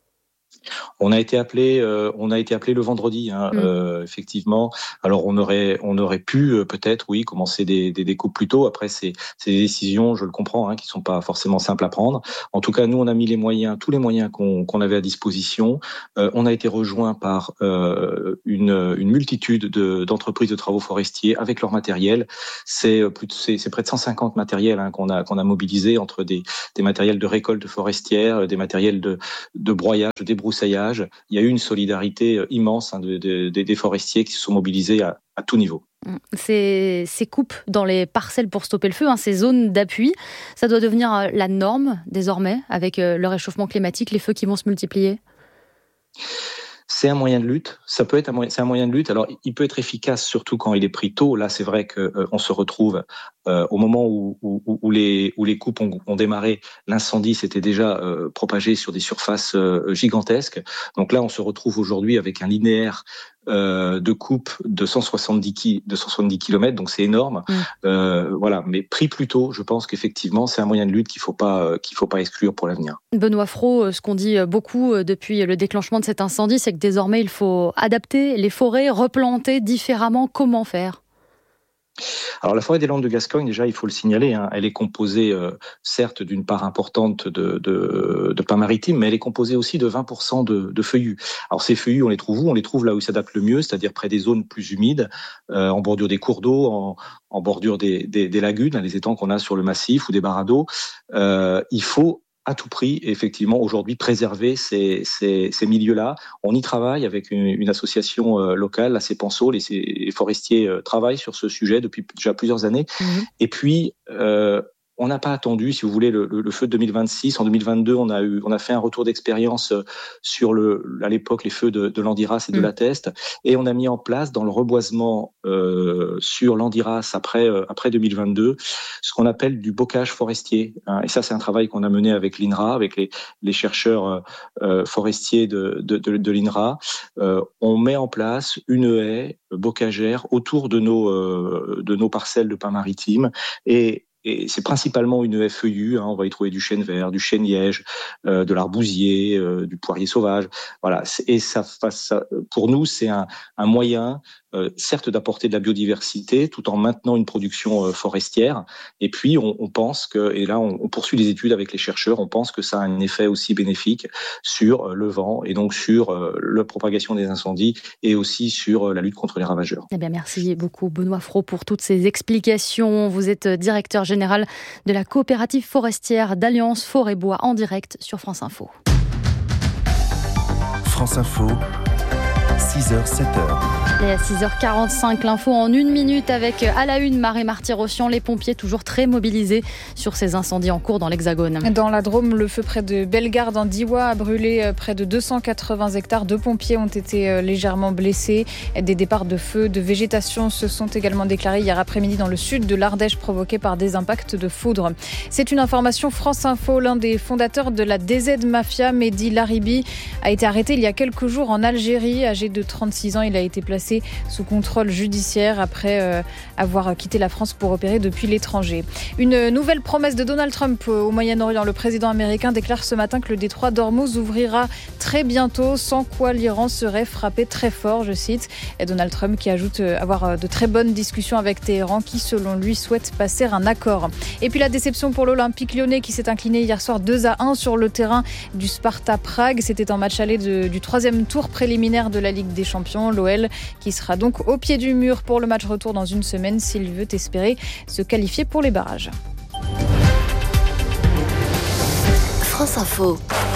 On a été appelé le vendredi, effectivement. Alors on aurait pu peut-être, oui, commencer des coupes plus tôt. Après, c'est des décisions, je le comprends, qui sont pas forcément simples à prendre. En tout cas, nous, on a mis tous les moyens qu'on avait à disposition. On a été rejoint par une multitude d'entreprises de travaux forestiers avec leur matériel. C'est près de 150 matériels qu'on a mobilisés entre des matériels de récolte forestière, des matériels de broyage, de débroussaillage. Il y a eu une solidarité immense des forestiers qui se sont mobilisés à tout niveau. Ces coupes dans les parcelles pour stopper le feu, ces zones d'appui, ça doit devenir la norme désormais avec le réchauffement climatique, les feux qui vont se multiplier ? C'est un moyen de lutte. C'est un moyen de lutte. Alors, il peut être efficace surtout quand il est pris tôt. Là, c'est vrai qu'on se retrouve au moment où les coupes ont démarré. L'incendie s'était déjà propagé sur des surfaces gigantesques. Donc là, on se retrouve aujourd'hui avec un linéaire de coupe de 170 km, donc c'est énorme. Voilà, mais pris plus tôt, je pense qu'effectivement, c'est un moyen de lutte qu'il faut pas exclure pour l'avenir. Benoît Fraud, ce qu'on dit beaucoup depuis le déclenchement de cet incendie, c'est que désormais, il faut adapter les forêts, replanter différemment. Comment faire ? Alors la forêt des Landes de Gascogne, déjà il faut le signaler, elle est composée certes d'une part importante de pins maritimes, mais elle est composée aussi de 20% de feuillus. Alors ces feuillus, on les trouve où ? On les trouve là où ils s'adaptent le mieux, c'est-à-dire près des zones plus humides, en bordure des cours d'eau, en bordure des lagunes, les étangs qu'on a sur le massif ou des barres d'eau. Il faut à tout prix, effectivement, aujourd'hui, préserver ces milieux-là. On y travaille avec une association locale, la CEPANSO, les forestiers travaillent sur ce sujet depuis déjà plusieurs années. Et puis, on n'a pas attendu, si vous voulez, le feu de 2026. En 2022, on a fait un retour d'expérience sur à l'époque les feux de l'Andiras et de la Teste, et on a mis en place dans le reboisement sur l'Andiras après 2022 ce qu'on appelle du bocage forestier. Et ça, c'est un travail qu'on a mené avec l'INRA, avec les chercheurs forestiers de l'INRA. On met en place une haie bocagère autour de nos parcelles de pins maritimes et c'est principalement une haie feuillue. On va y trouver du chêne vert, du chêne liège, de l'arbousier, du poirier sauvage. Voilà. Et ça, pour nous, c'est un moyen, certes, d'apporter de la biodiversité, tout en maintenant une production forestière. Et puis, on pense et là, on poursuit les études avec les chercheurs. On pense que ça a un effet aussi bénéfique sur le vent et donc sur la propagation des incendies et aussi sur la lutte contre les ravageurs. Eh bien, merci beaucoup, Benoît Fraud, pour toutes ces explications. Vous êtes directeur général de la coopérative forestière d'Alliance Forêt-Bois en direct sur France Info. France Info, 6h, 7h. Et à 6h45, l'info en 1 minute avec à la une Marie Marty-Rossian, les pompiers toujours très mobilisés sur ces incendies en cours dans l'Hexagone. Dans la Drôme, le feu près de Bellegarde en Diois a brûlé près de 280 hectares. 2 pompiers ont été légèrement blessés. Des départs de feu, de végétation se sont également déclarés hier après-midi dans le sud de l'Ardèche provoqués par des impacts de foudre. C'est une information France Info. L'un des fondateurs de la DZ Mafia, Mehdi Laribi, a été arrêté il y a quelques jours en Algérie, âgé de 36 ans. Il a été placé sous contrôle judiciaire après avoir quitté la France pour opérer depuis l'étranger. Une nouvelle promesse de Donald Trump au Moyen-Orient. Le président américain déclare ce matin que le détroit d'Ormuz ouvrira très bientôt, sans quoi l'Iran serait frappé très fort, je cite. Et Donald Trump qui ajoute avoir de très bonnes discussions avec Téhéran qui, selon lui, souhaite passer un accord. Et puis la déception pour l'Olympique lyonnais qui s'est incliné hier soir 2-1 sur le terrain du Sparta Prague. C'était en match aller du troisième tour préliminaire de la Ligue des Champions. L'OL qui sera donc au pied du mur pour le match retour dans une semaine s'il veut espérer se qualifier pour les barrages. France Info.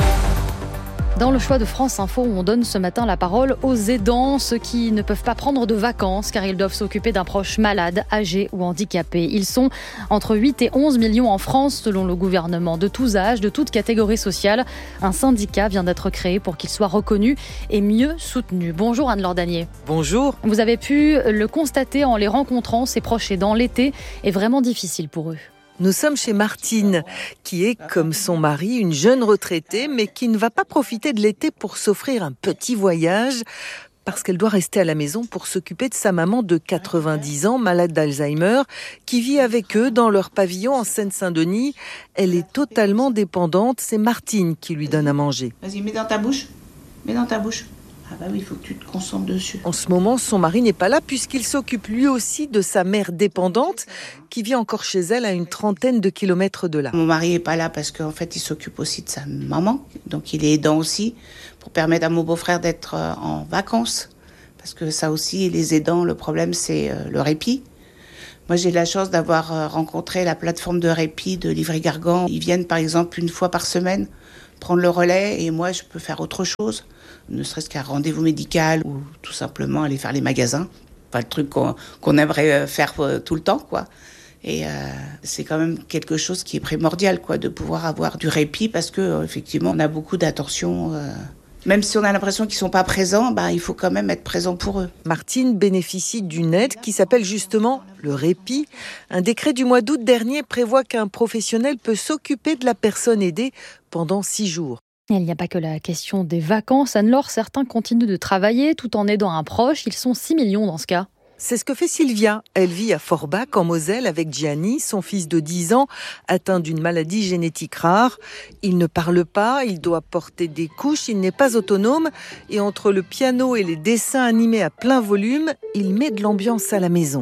Dans le choix de France Info, on donne ce matin la parole aux aidants, ceux qui ne peuvent pas prendre de vacances car ils doivent s'occuper d'un proche malade, âgé ou handicapé. Ils sont entre 8 et 11 millions en France, selon le gouvernement, de tous âges, de toutes catégories sociales. Un syndicat vient d'être créé pour qu'ils soient reconnus et mieux soutenus. Bonjour Anne-Laure Danier. Bonjour. Vous avez pu le constater en les rencontrant, ces proches aidants. L'été est vraiment difficile pour eux. Nous sommes chez Martine, qui est, comme son mari, une jeune retraitée, mais qui ne va pas profiter de l'été pour s'offrir un petit voyage, parce qu'elle doit rester à la maison pour s'occuper de sa maman de 90 ans, malade d'Alzheimer, qui vit avec eux dans leur pavillon en Seine-Saint-Denis. Elle est totalement dépendante, c'est Martine qui lui donne à manger. Vas-y, mets dans ta bouche. Mets dans ta bouche. Ah bah oui, il faut que tu te concentres dessus. En ce moment, son mari n'est pas là puisqu'il s'occupe lui aussi de sa mère dépendante qui vit encore chez elle à une 30aine de kilomètres de là. Mon mari n'est pas là parce qu'en fait, il s'occupe aussi de sa maman. Donc il est aidant aussi pour permettre à mon beau-frère d'être en vacances. Parce que ça aussi, les aidants, le problème, c'est le répit. Moi, j'ai la chance d'avoir rencontré la plateforme de répit de Livry-Gargan. Ils viennent par exemple une fois par semaine prendre le relais et moi, je peux faire autre chose. Ne serait-ce qu'un rendez-vous médical ou tout simplement aller faire les magasins. Enfin, le truc qu'on aimerait faire tout le temps, quoi. Et c'est quand même quelque chose qui est primordial, quoi, de pouvoir avoir du répit parce que effectivement, on a beaucoup d'attention. Même si on a l'impression qu'ils ne sont pas présents, il faut quand même être présent pour eux. Martine bénéficie d'une aide qui s'appelle justement le répit. Un décret du mois d'août dernier prévoit qu'un professionnel peut s'occuper de la personne aidée pendant 6 jours. Il n'y a pas que la question des vacances. Anne-Laure, certains continuent de travailler tout en aidant un proche. Ils sont 6 millions dans ce cas. C'est ce que fait Sylvia. Elle vit à Forbach, en Moselle, avec Gianni, son fils de 10 ans, atteint d'une maladie génétique rare. Il ne parle pas, il doit porter des couches, il n'est pas autonome. Et entre le piano et les dessins animés à plein volume, il met de l'ambiance à la maison.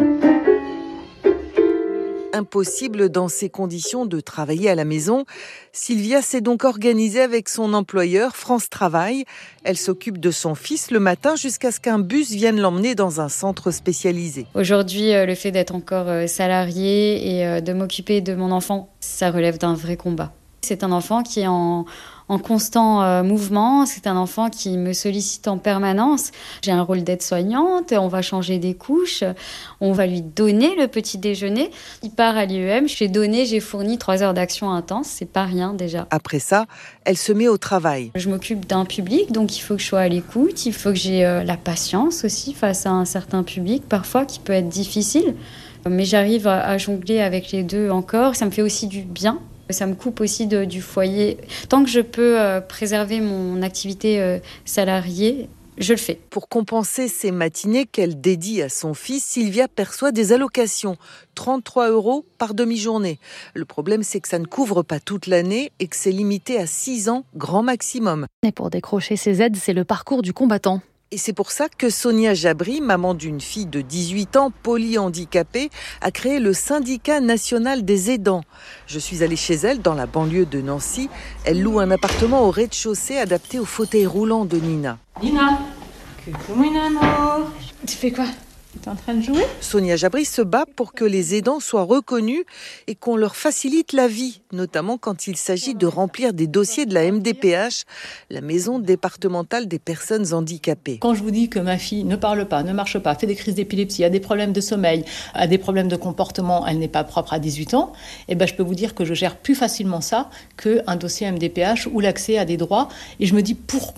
Impossible dans ces conditions de travailler à la maison. Sylvia s'est donc organisée avec son employeur France Travail. Elle s'occupe de son fils le matin jusqu'à ce qu'un bus vienne l'emmener dans un centre spécialisé. Aujourd'hui, le fait d'être encore salariée et de m'occuper de mon enfant, ça relève d'un vrai combat. C'est un enfant qui est en constant mouvement, c'est un enfant qui me sollicite en permanence. J'ai un rôle d'aide-soignante, on va changer des couches, on va lui donner le petit déjeuner. Il part à l'IEM, j'ai fourni 3 heures d'action intense, c'est pas rien déjà. Après ça, elle se met au travail. Je m'occupe d'un public, donc il faut que je sois à l'écoute, il faut que j'ai la patience aussi face à un certain public, parfois qui peut être difficile. Mais j'arrive à jongler avec les deux encore, ça me fait aussi du bien. Ça me coupe aussi du foyer. Tant que je peux préserver mon activité salariée, je le fais. Pour compenser ces matinées qu'elle dédie à son fils, Sylvia perçoit des allocations, 33 € par demi-journée. Le problème, c'est que ça ne couvre pas toute l'année et que c'est limité à 6 ans, grand maximum. Et pour décrocher ces aides, c'est le parcours du combattant. Et c'est pour ça que Sonia Jabri, maman d'une fille de 18 ans, polyhandicapée, a créé le syndicat national des aidants. Je suis allée chez elle, dans la banlieue de Nancy. Elle loue un appartement au rez-de-chaussée adapté au fauteuil roulant de Nina. Nina, coucou mon amour. Tu fais quoi ? T'es en train de jouer ? Sonia Jabri se bat pour que les aidants soient reconnus et qu'on leur facilite la vie, notamment quand il s'agit de remplir des dossiers de la MDPH, la Maison départementale des personnes handicapées. Quand je vous dis que ma fille ne parle pas, ne marche pas, fait des crises d'épilepsie, a des problèmes de sommeil, a des problèmes de comportement, elle n'est pas propre à 18 ans, je peux vous dire que je gère plus facilement ça qu'un dossier MDPH ou l'accès à des droits. Et je me dis pourquoi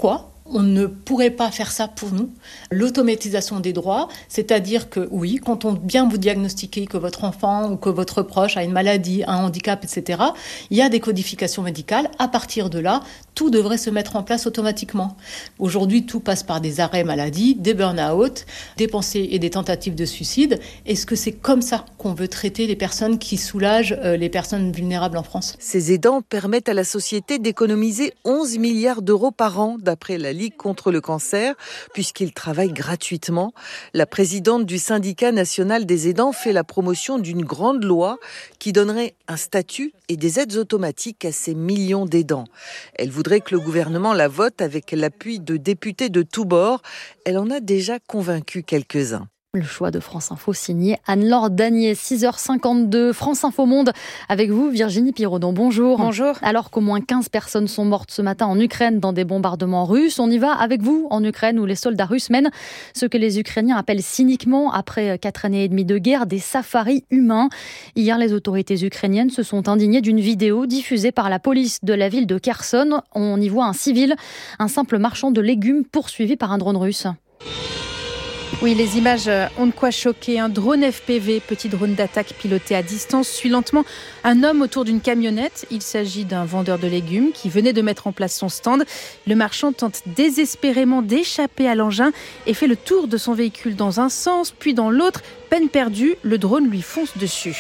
On ne pourrait pas faire ça pour nous. L'automatisation des droits, c'est-à-dire que oui, quand on vient vous diagnostiquer que votre enfant ou que votre proche a une maladie, un handicap, etc., il y a des codifications médicales. À partir de là, tout devrait se mettre en place automatiquement. Aujourd'hui, tout passe par des arrêts maladie, des burn-out, des pensées et des tentatives de suicide. Est-ce que c'est comme ça qu'on veut traiter les personnes qui soulagent les personnes vulnérables en France ? Ces aidants permettent à la société d'économiser 11 milliards d'euros par an, d'après la Ligue contre le cancer, puisqu'ils travaillent gratuitement. La présidente du syndicat national des aidants fait la promotion d'une grande loi qui donnerait un statut et des aides automatiques à ces millions d'aidants. Elle voudrait que le gouvernement la vote avec l'appui de députés de tous bords. Elle en a déjà convaincu quelques-uns. Le choix de France Info signé Anne-Laure Danier, 6h52, France Info Monde. Avec vous, Virginie Piraudon, bonjour. Bonjour. Alors qu'au moins 15 personnes sont mortes ce matin en Ukraine dans des bombardements russes, on y va avec vous en Ukraine où les soldats russes mènent ce que les Ukrainiens appellent cyniquement, après 4 années et demie de guerre, des safaris humains. Hier, les autorités ukrainiennes se sont indignées d'une vidéo diffusée par la police de la ville de Kherson. On y voit un civil, un simple marchand de légumes poursuivi par un drone russe. Oui, les images ont de quoi choquer. Un drone FPV, petit drone d'attaque piloté à distance, suit lentement un homme autour d'une camionnette. Il s'agit d'un vendeur de légumes qui venait de mettre en place son stand. Le marchand tente désespérément d'échapper à l'engin et fait le tour de son véhicule dans un sens, puis dans l'autre. Peine perdue, le drone lui fonce dessus.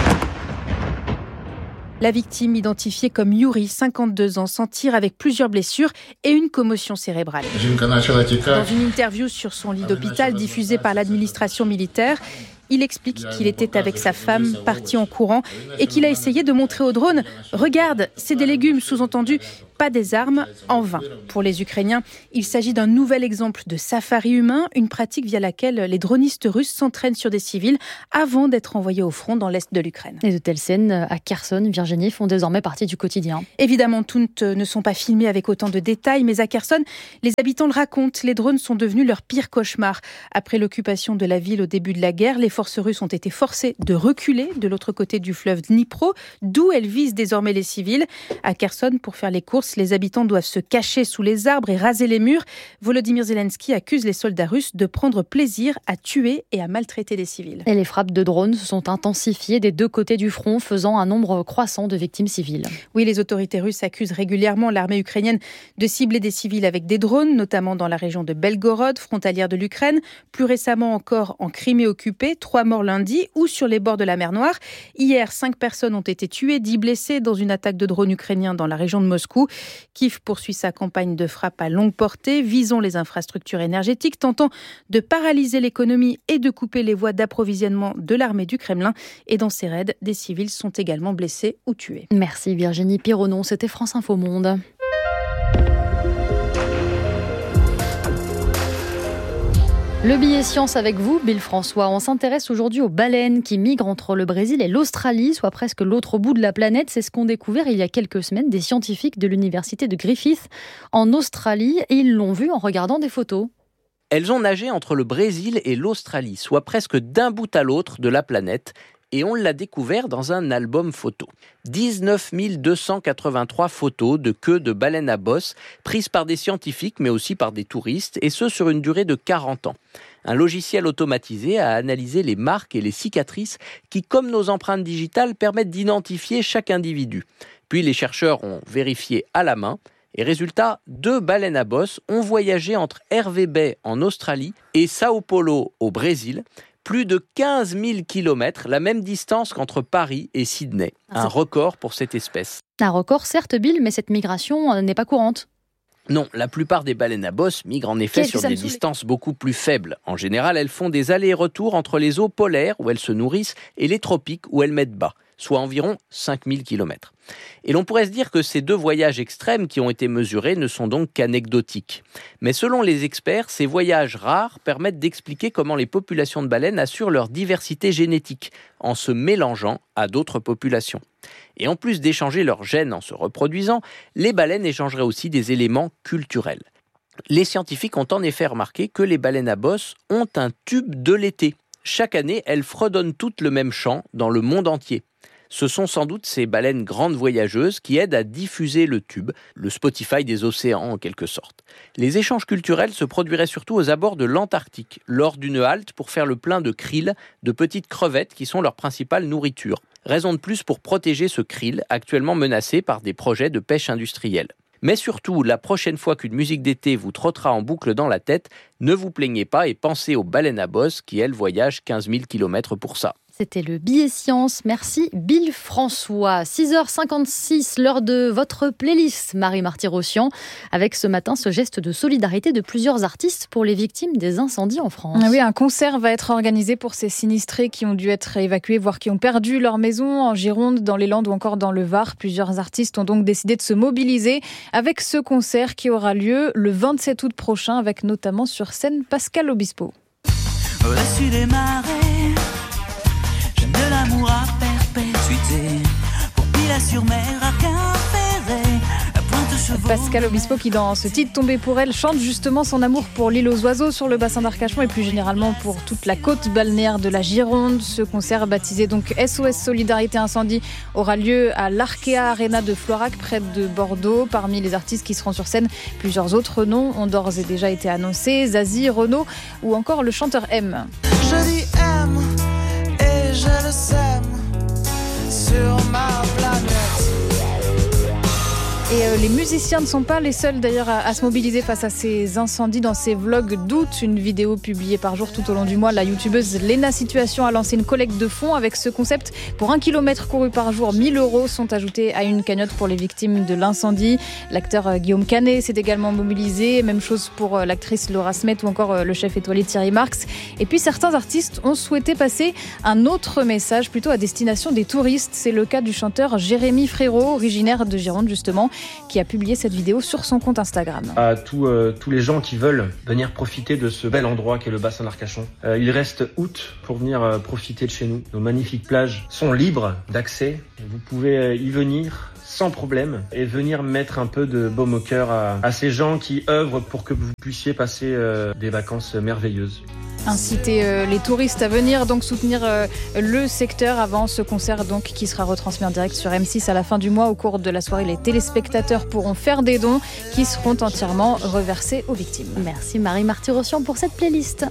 La victime, identifiée comme Yuri, 52 ans, s'en tire avec plusieurs blessures et une commotion cérébrale. Dans une interview sur son lit d'hôpital diffusée par l'administration militaire, il explique qu'il était avec sa femme, parti en courant, et qu'il a essayé de montrer au drone « Regarde, c'est des légumes », sous-entendu « pas des armes », en vain. Pour les Ukrainiens, il s'agit d'un nouvel exemple de safari humain, une pratique via laquelle les dronistes russes s'entraînent sur des civils avant d'être envoyés au front dans l'est de l'Ukraine. Et de telles scènes à Kherson, Virginie, font désormais partie du quotidien. Évidemment, toutes ne sont pas filmées avec autant de détails, mais à Kherson, les habitants le racontent, les drones sont devenus leur pire cauchemar. Après l'occupation de la ville au début de la guerre, les forces russes ont été forcées de reculer de l'autre côté du fleuve Dnipro, d'où elles visent désormais les civils. À Kherson, pour faire les courses, les habitants doivent se cacher sous les arbres et raser les murs. Volodymyr Zelensky accuse les soldats russes de prendre plaisir à tuer et à maltraiter des civils. Et les frappes de drones se sont intensifiées des deux côtés du front, faisant un nombre croissant de victimes civiles. Oui, les autorités russes accusent régulièrement l'armée ukrainienne de cibler des civils avec des drones, notamment dans la région de Belgorod, frontalière de l'Ukraine. Plus récemment encore en Crimée occupée, 3 morts lundi, ou sur les bords de la mer Noire. Hier, 5 personnes ont été tuées, 10 blessées dans une attaque de drones ukrainiens dans la région de Moscou. Kiev poursuit sa campagne de frappe à longue portée, visant les infrastructures énergétiques, tentant de paralyser l'économie et de couper les voies d'approvisionnement de l'armée du Kremlin. Et dans ces raids, des civils sont également blessés ou tués. Merci Virginie Piraudon, c'était France Info Monde. Le billet science avec vous, Bill François. On s'intéresse aujourd'hui aux baleines qui migrent entre le Brésil et l'Australie, soit presque l'autre bout de la planète. C'est ce qu'ont découvert il y a quelques semaines des scientifiques de l'université de Griffith en Australie et ils l'ont vu en regardant des photos. Elles ont nagé entre le Brésil et l'Australie, soit presque d'un bout à l'autre de la planète. Et on l'a découvert dans un album photo. 19 283 photos de queues de baleines à bosse prises par des scientifiques mais aussi par des touristes, et ce sur une durée de 40 ans. Un logiciel automatisé a analysé les marques et les cicatrices qui, comme nos empreintes digitales, permettent d'identifier chaque individu. Puis les chercheurs ont vérifié à la main. Et résultat, 2 baleines à bosse ont voyagé entre Hervey Bay en Australie et Sao Paulo au Brésil. Plus de 15 000 kilomètres, la même distance qu'entre Paris et Sydney. Un record pour cette espèce. Un record, certes, Bill, mais cette migration n'est pas courante. Non, la plupart des baleines à bosse migrent en effet sur des distances beaucoup plus faibles. En général, elles font des allers et retours entre les eaux polaires où elles se nourrissent et les tropiques où elles mettent bas, soit environ 5000 km. Et l'on pourrait se dire que ces 2 voyages extrêmes qui ont été mesurés ne sont donc qu'anecdotiques. Mais selon les experts, ces voyages rares permettent d'expliquer comment les populations de baleines assurent leur diversité génétique en se mélangeant à d'autres populations. Et en plus d'échanger leurs gènes en se reproduisant, les baleines échangeraient aussi des éléments culturels. Les scientifiques ont en effet remarqué que les baleines à bosse ont un tube de l'été. Chaque année, elles fredonnent toutes le même chant dans le monde entier. Ce sont sans doute ces baleines grandes voyageuses qui aident à diffuser le tube, le Spotify des océans en quelque sorte. Les échanges culturels se produiraient surtout aux abords de l'Antarctique, lors d'une halte pour faire le plein de krill, de petites crevettes qui sont leur principale nourriture. Raison de plus pour protéger ce krill, actuellement menacé par des projets de pêche industrielle. Mais surtout, la prochaine fois qu'une musique d'été vous trottera en boucle dans la tête, ne vous plaignez pas et pensez aux baleines à bosse qui, elles, voyagent 15 000 km pour ça. C'était le Billet Science. Merci Bill François. 6h56, l'heure de votre playlist, Marie Marty-Rossian, avec ce matin ce geste de solidarité de plusieurs artistes pour les victimes des incendies en France. Oui, un concert va être organisé pour ces sinistrés qui ont dû être évacués, voire qui ont perdu leur maison en Gironde, dans les Landes ou encore dans le Var. Plusieurs artistes ont donc décidé de se mobiliser avec ce concert qui aura lieu le 27 août prochain, avec notamment sur scène Pascal Obispo. Au-dessus des marées, de l'amour à perpétuité, pour Pilat-sur-Mer, à Quimperlé, à Pointe-Chevaux. Pascal Obispo qui, dans ce titre Tombé pour elle, chante justement son amour pour l'île aux oiseaux sur le bassin d'Arcachon et plus généralement pour toute la côte balnéaire de la Gironde. Ce concert, baptisé donc SOS Solidarité Incendie, aura lieu à l'Arkea Arena de Florac, près de Bordeaux. Parmi les artistes qui seront sur scène, plusieurs autres noms ont d'ores et déjà été annoncés: Zazie, Renaud ou encore le chanteur M. Je dis M. Je le sème sur ma planète. Et les musiciens ne sont pas les seuls d'ailleurs à se mobiliser face à ces incendies. Dans ces vlogs d'août, une vidéo publiée par jour tout au long du mois, la youtubeuse Léna Situation a lancé une collecte de fonds avec ce concept. Pour 1 kilomètre couru par jour, 1 000 € sont ajoutés à une cagnotte pour les victimes de l'incendie. L'acteur Guillaume Canet s'est également mobilisé. Même chose pour l'actrice Laura Smet ou encore le chef étoilé Thierry Marx. Et puis certains artistes ont souhaité passer un autre message, plutôt à destination des touristes. C'est le cas du chanteur Jérémy Frérot, originaire de Gironde justement, qui a publié cette vidéo sur son compte Instagram. À tous les gens qui veulent venir profiter de ce bel endroit qu'est le bassin d'Arcachon. Il reste août pour venir profiter de chez nous. Nos magnifiques plages sont libres d'accès. Vous pouvez y venir sans problème et venir mettre un peu de baume au cœur à ces gens qui œuvrent pour que vous puissiez passer des vacances merveilleuses. Inciter les touristes à venir donc soutenir le secteur avant ce concert donc qui sera retransmis en direct sur M6 à la fin du mois. Au cours de la soirée, les téléspectateurs pourront faire des dons qui seront entièrement reversés aux victimes. Merci Marie Marty-Rossian pour cette playlist.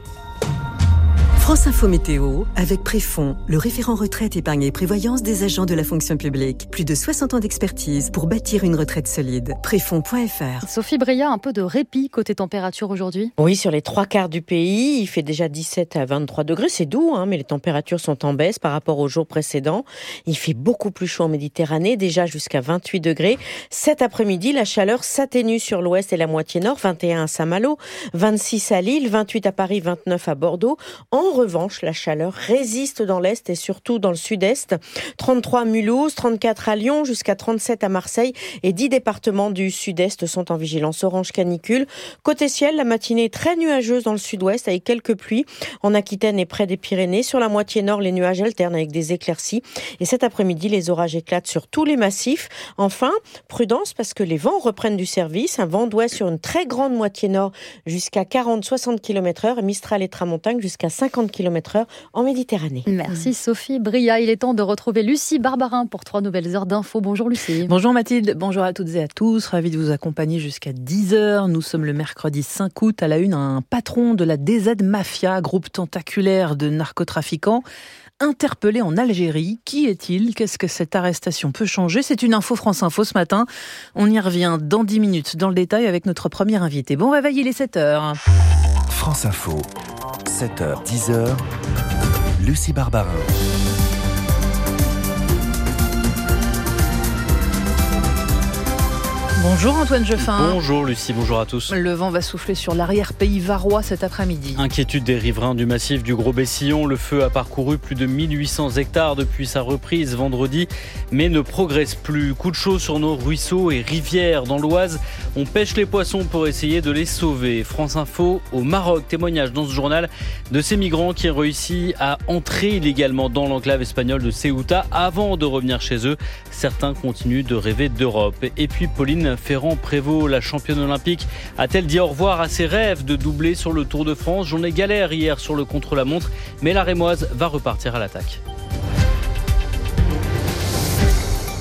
France Info Météo avec Préfonds, le référent retraite, épargne et prévoyance des agents de la fonction publique. Plus de 60 ans d'expertise pour bâtir une retraite solide. Préfonds.fr. Sophie Bria, un peu de répit côté température aujourd'hui? Oui, sur les 3/4 du pays, il fait déjà 17 à 23 degrés. C'est doux, mais les températures sont en baisse par rapport aux jours précédents. Il fait beaucoup plus chaud en Méditerranée, déjà jusqu'à 28 degrés. Cet après-midi, la chaleur s'atténue sur l'ouest et la moitié nord. 21 à Saint-Malo, 26 à Lille, 28 à Paris, 29 à Bordeaux. En revanche, la chaleur résiste dans l'Est et surtout dans le Sud-Est. 33 à Mulhouse, 34 à Lyon, jusqu'à 37 à Marseille et 10 départements du Sud-Est sont en vigilance orange canicule. Côté ciel, la matinée est très nuageuse dans le Sud-Ouest avec quelques pluies en Aquitaine et près des Pyrénées. Sur la moitié nord, les nuages alternent avec des éclaircies. Et cet après-midi, les orages éclatent sur tous les massifs. Enfin, prudence parce que les vents reprennent du service. Un vent d'ouest sur une très grande moitié nord jusqu'à 40-60 km/h et Mistral et Tramontagne jusqu'à 50 km/h en Méditerranée. Merci Sophie Bria. Il est temps de retrouver Lucie Barbarin pour 3 nouvelles heures d'infos. Bonjour Lucie. Bonjour Mathilde, bonjour à toutes et à tous. Ravi de vous accompagner jusqu'à 10h. Nous sommes le mercredi 5 août. À la une, un patron de la DZ Mafia, groupe tentaculaire de narcotrafiquants, interpellé en Algérie. Qui est-il? Qu'est-ce que cette arrestation peut changer? C'est une info France Info ce matin. On y revient dans 10 minutes dans le détail avec notre premier invité. Bon réveil, il est 7h. France Info, 7h, 10h, Lucie Barbarin. Bonjour Antoine Jeffin. Bonjour Lucie, bonjour à tous. Le vent va souffler sur l'arrière-pays varois cet après-midi. Inquiétude des riverains du massif du Gros-Bessillon. Le feu a parcouru plus de 1800 hectares depuis sa reprise vendredi, mais ne progresse plus. Coup de chaud sur nos ruisseaux et rivières. Dans l'Oise, on pêche les poissons pour essayer de les sauver. France Info au Maroc. Témoignage dans ce journal de ces migrants qui ont réussi à entrer illégalement dans l'enclave espagnole de Ceuta avant de revenir chez eux. Certains continuent de rêver d'Europe. Et puis Pauline Ferrand-Prévot, la championne olympique, a-t-elle dit au revoir à ses rêves de doubler sur le Tour de France? Journée galère hier sur le contre-la-montre, mais la Rémoise va repartir à l'attaque.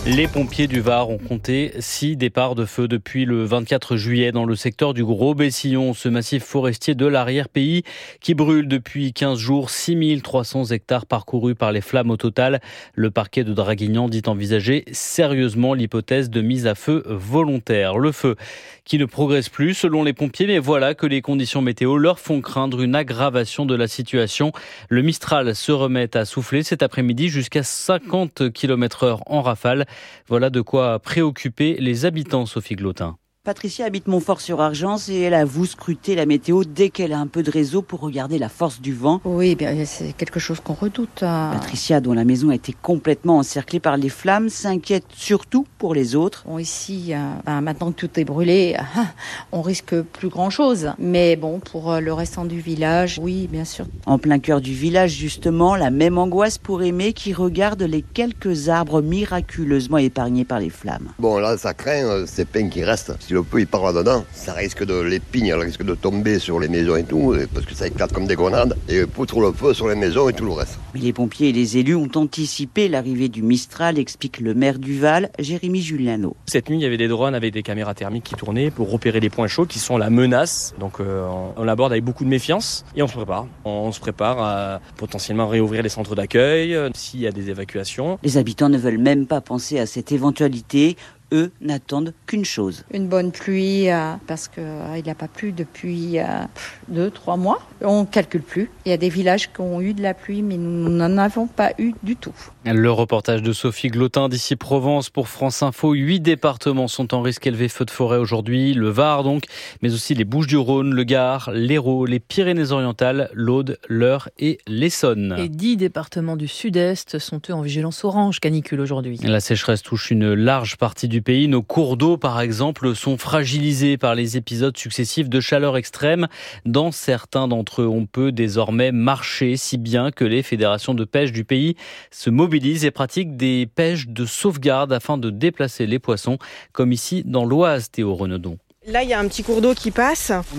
Les pompiers du Var ont compté 6 départs de feu depuis le 24 juillet dans le secteur du Gros-Bessillon, ce massif forestier de l'arrière-pays qui brûle depuis 15 jours, 6300 hectares parcourus par les flammes au total. Le parquet de Draguignan dit envisager sérieusement l'hypothèse de mise à feu volontaire. Le feu qui ne progresse plus selon les pompiers, mais voilà que les conditions météo leur font craindre une aggravation de la situation. Le Mistral se remet à souffler cet après-midi jusqu'à 50 km/h en rafale. Voilà de quoi préoccuper les habitants, Sophie Glotin. Patricia habite Montfort-sur-Argence et elle avoue scruter la météo dès qu'elle a un peu de réseau pour regarder la force du vent. Oui, bien, c'est quelque chose qu'on redoute. Patricia, dont la maison a été complètement encerclée par les flammes, s'inquiète surtout pour les autres. Bon, ici, maintenant que tout est brûlé, on risque plus grand-chose. Mais bon, pour le restant du village, oui, bien sûr. En plein cœur du village, justement, la même angoisse pour Aimé qui regarde les quelques arbres miraculeusement épargnés par les flammes. Bon, là, ça craint ces pins qui restent. Si le feu il part là-dedans, ça risque de, les pignes, elles risquent de tomber sur les maisons et tout, parce que ça éclate comme des grenades, et foutre le feu sur les maisons et tout le reste. Mais les pompiers et les élus ont anticipé l'arrivée du Mistral, explique le maire du Val, Jérémy Juliano. Cette nuit, il y avait des drones avec des caméras thermiques qui tournaient pour repérer les points chauds qui sont la menace. Donc on l'aborde avec beaucoup de méfiance et on se prépare. On se prépare à potentiellement réouvrir les centres d'accueil s'il y a des évacuations. Les habitants ne veulent même pas penser à cette éventualité. Eux n'attendent qu'une chose. Une bonne pluie, parce qu'il n'a pas plu depuis 2-3 mois. On ne calcule plus. Il y a des villages qui ont eu de la pluie, mais nous n'en avons pas eu du tout. Le reportage de Sophie Glotin d'ici Provence pour France Info. 8 départements sont en risque élevé feu de forêt aujourd'hui. Le Var donc, mais aussi les Bouches-du-Rhône, le Gard, l'Hérault, les Pyrénées-Orientales, l'Aude, l'Eure et l'Essonne. Et 10 départements du Sud-Est sont eux en vigilance orange canicule aujourd'hui. La sécheresse touche une large partie du pays. Nos cours d'eau, par exemple, sont fragilisés par les épisodes successifs de chaleur extrême. Dans certains d'entre eux, on peut désormais marcher, si bien que les fédérations de pêche du pays se mobilisent et pratiquent des pêches de sauvegarde afin de déplacer les poissons, comme ici dans l'Oise, Théo Renaudon. Là, il y a un petit cours d'eau qui passe.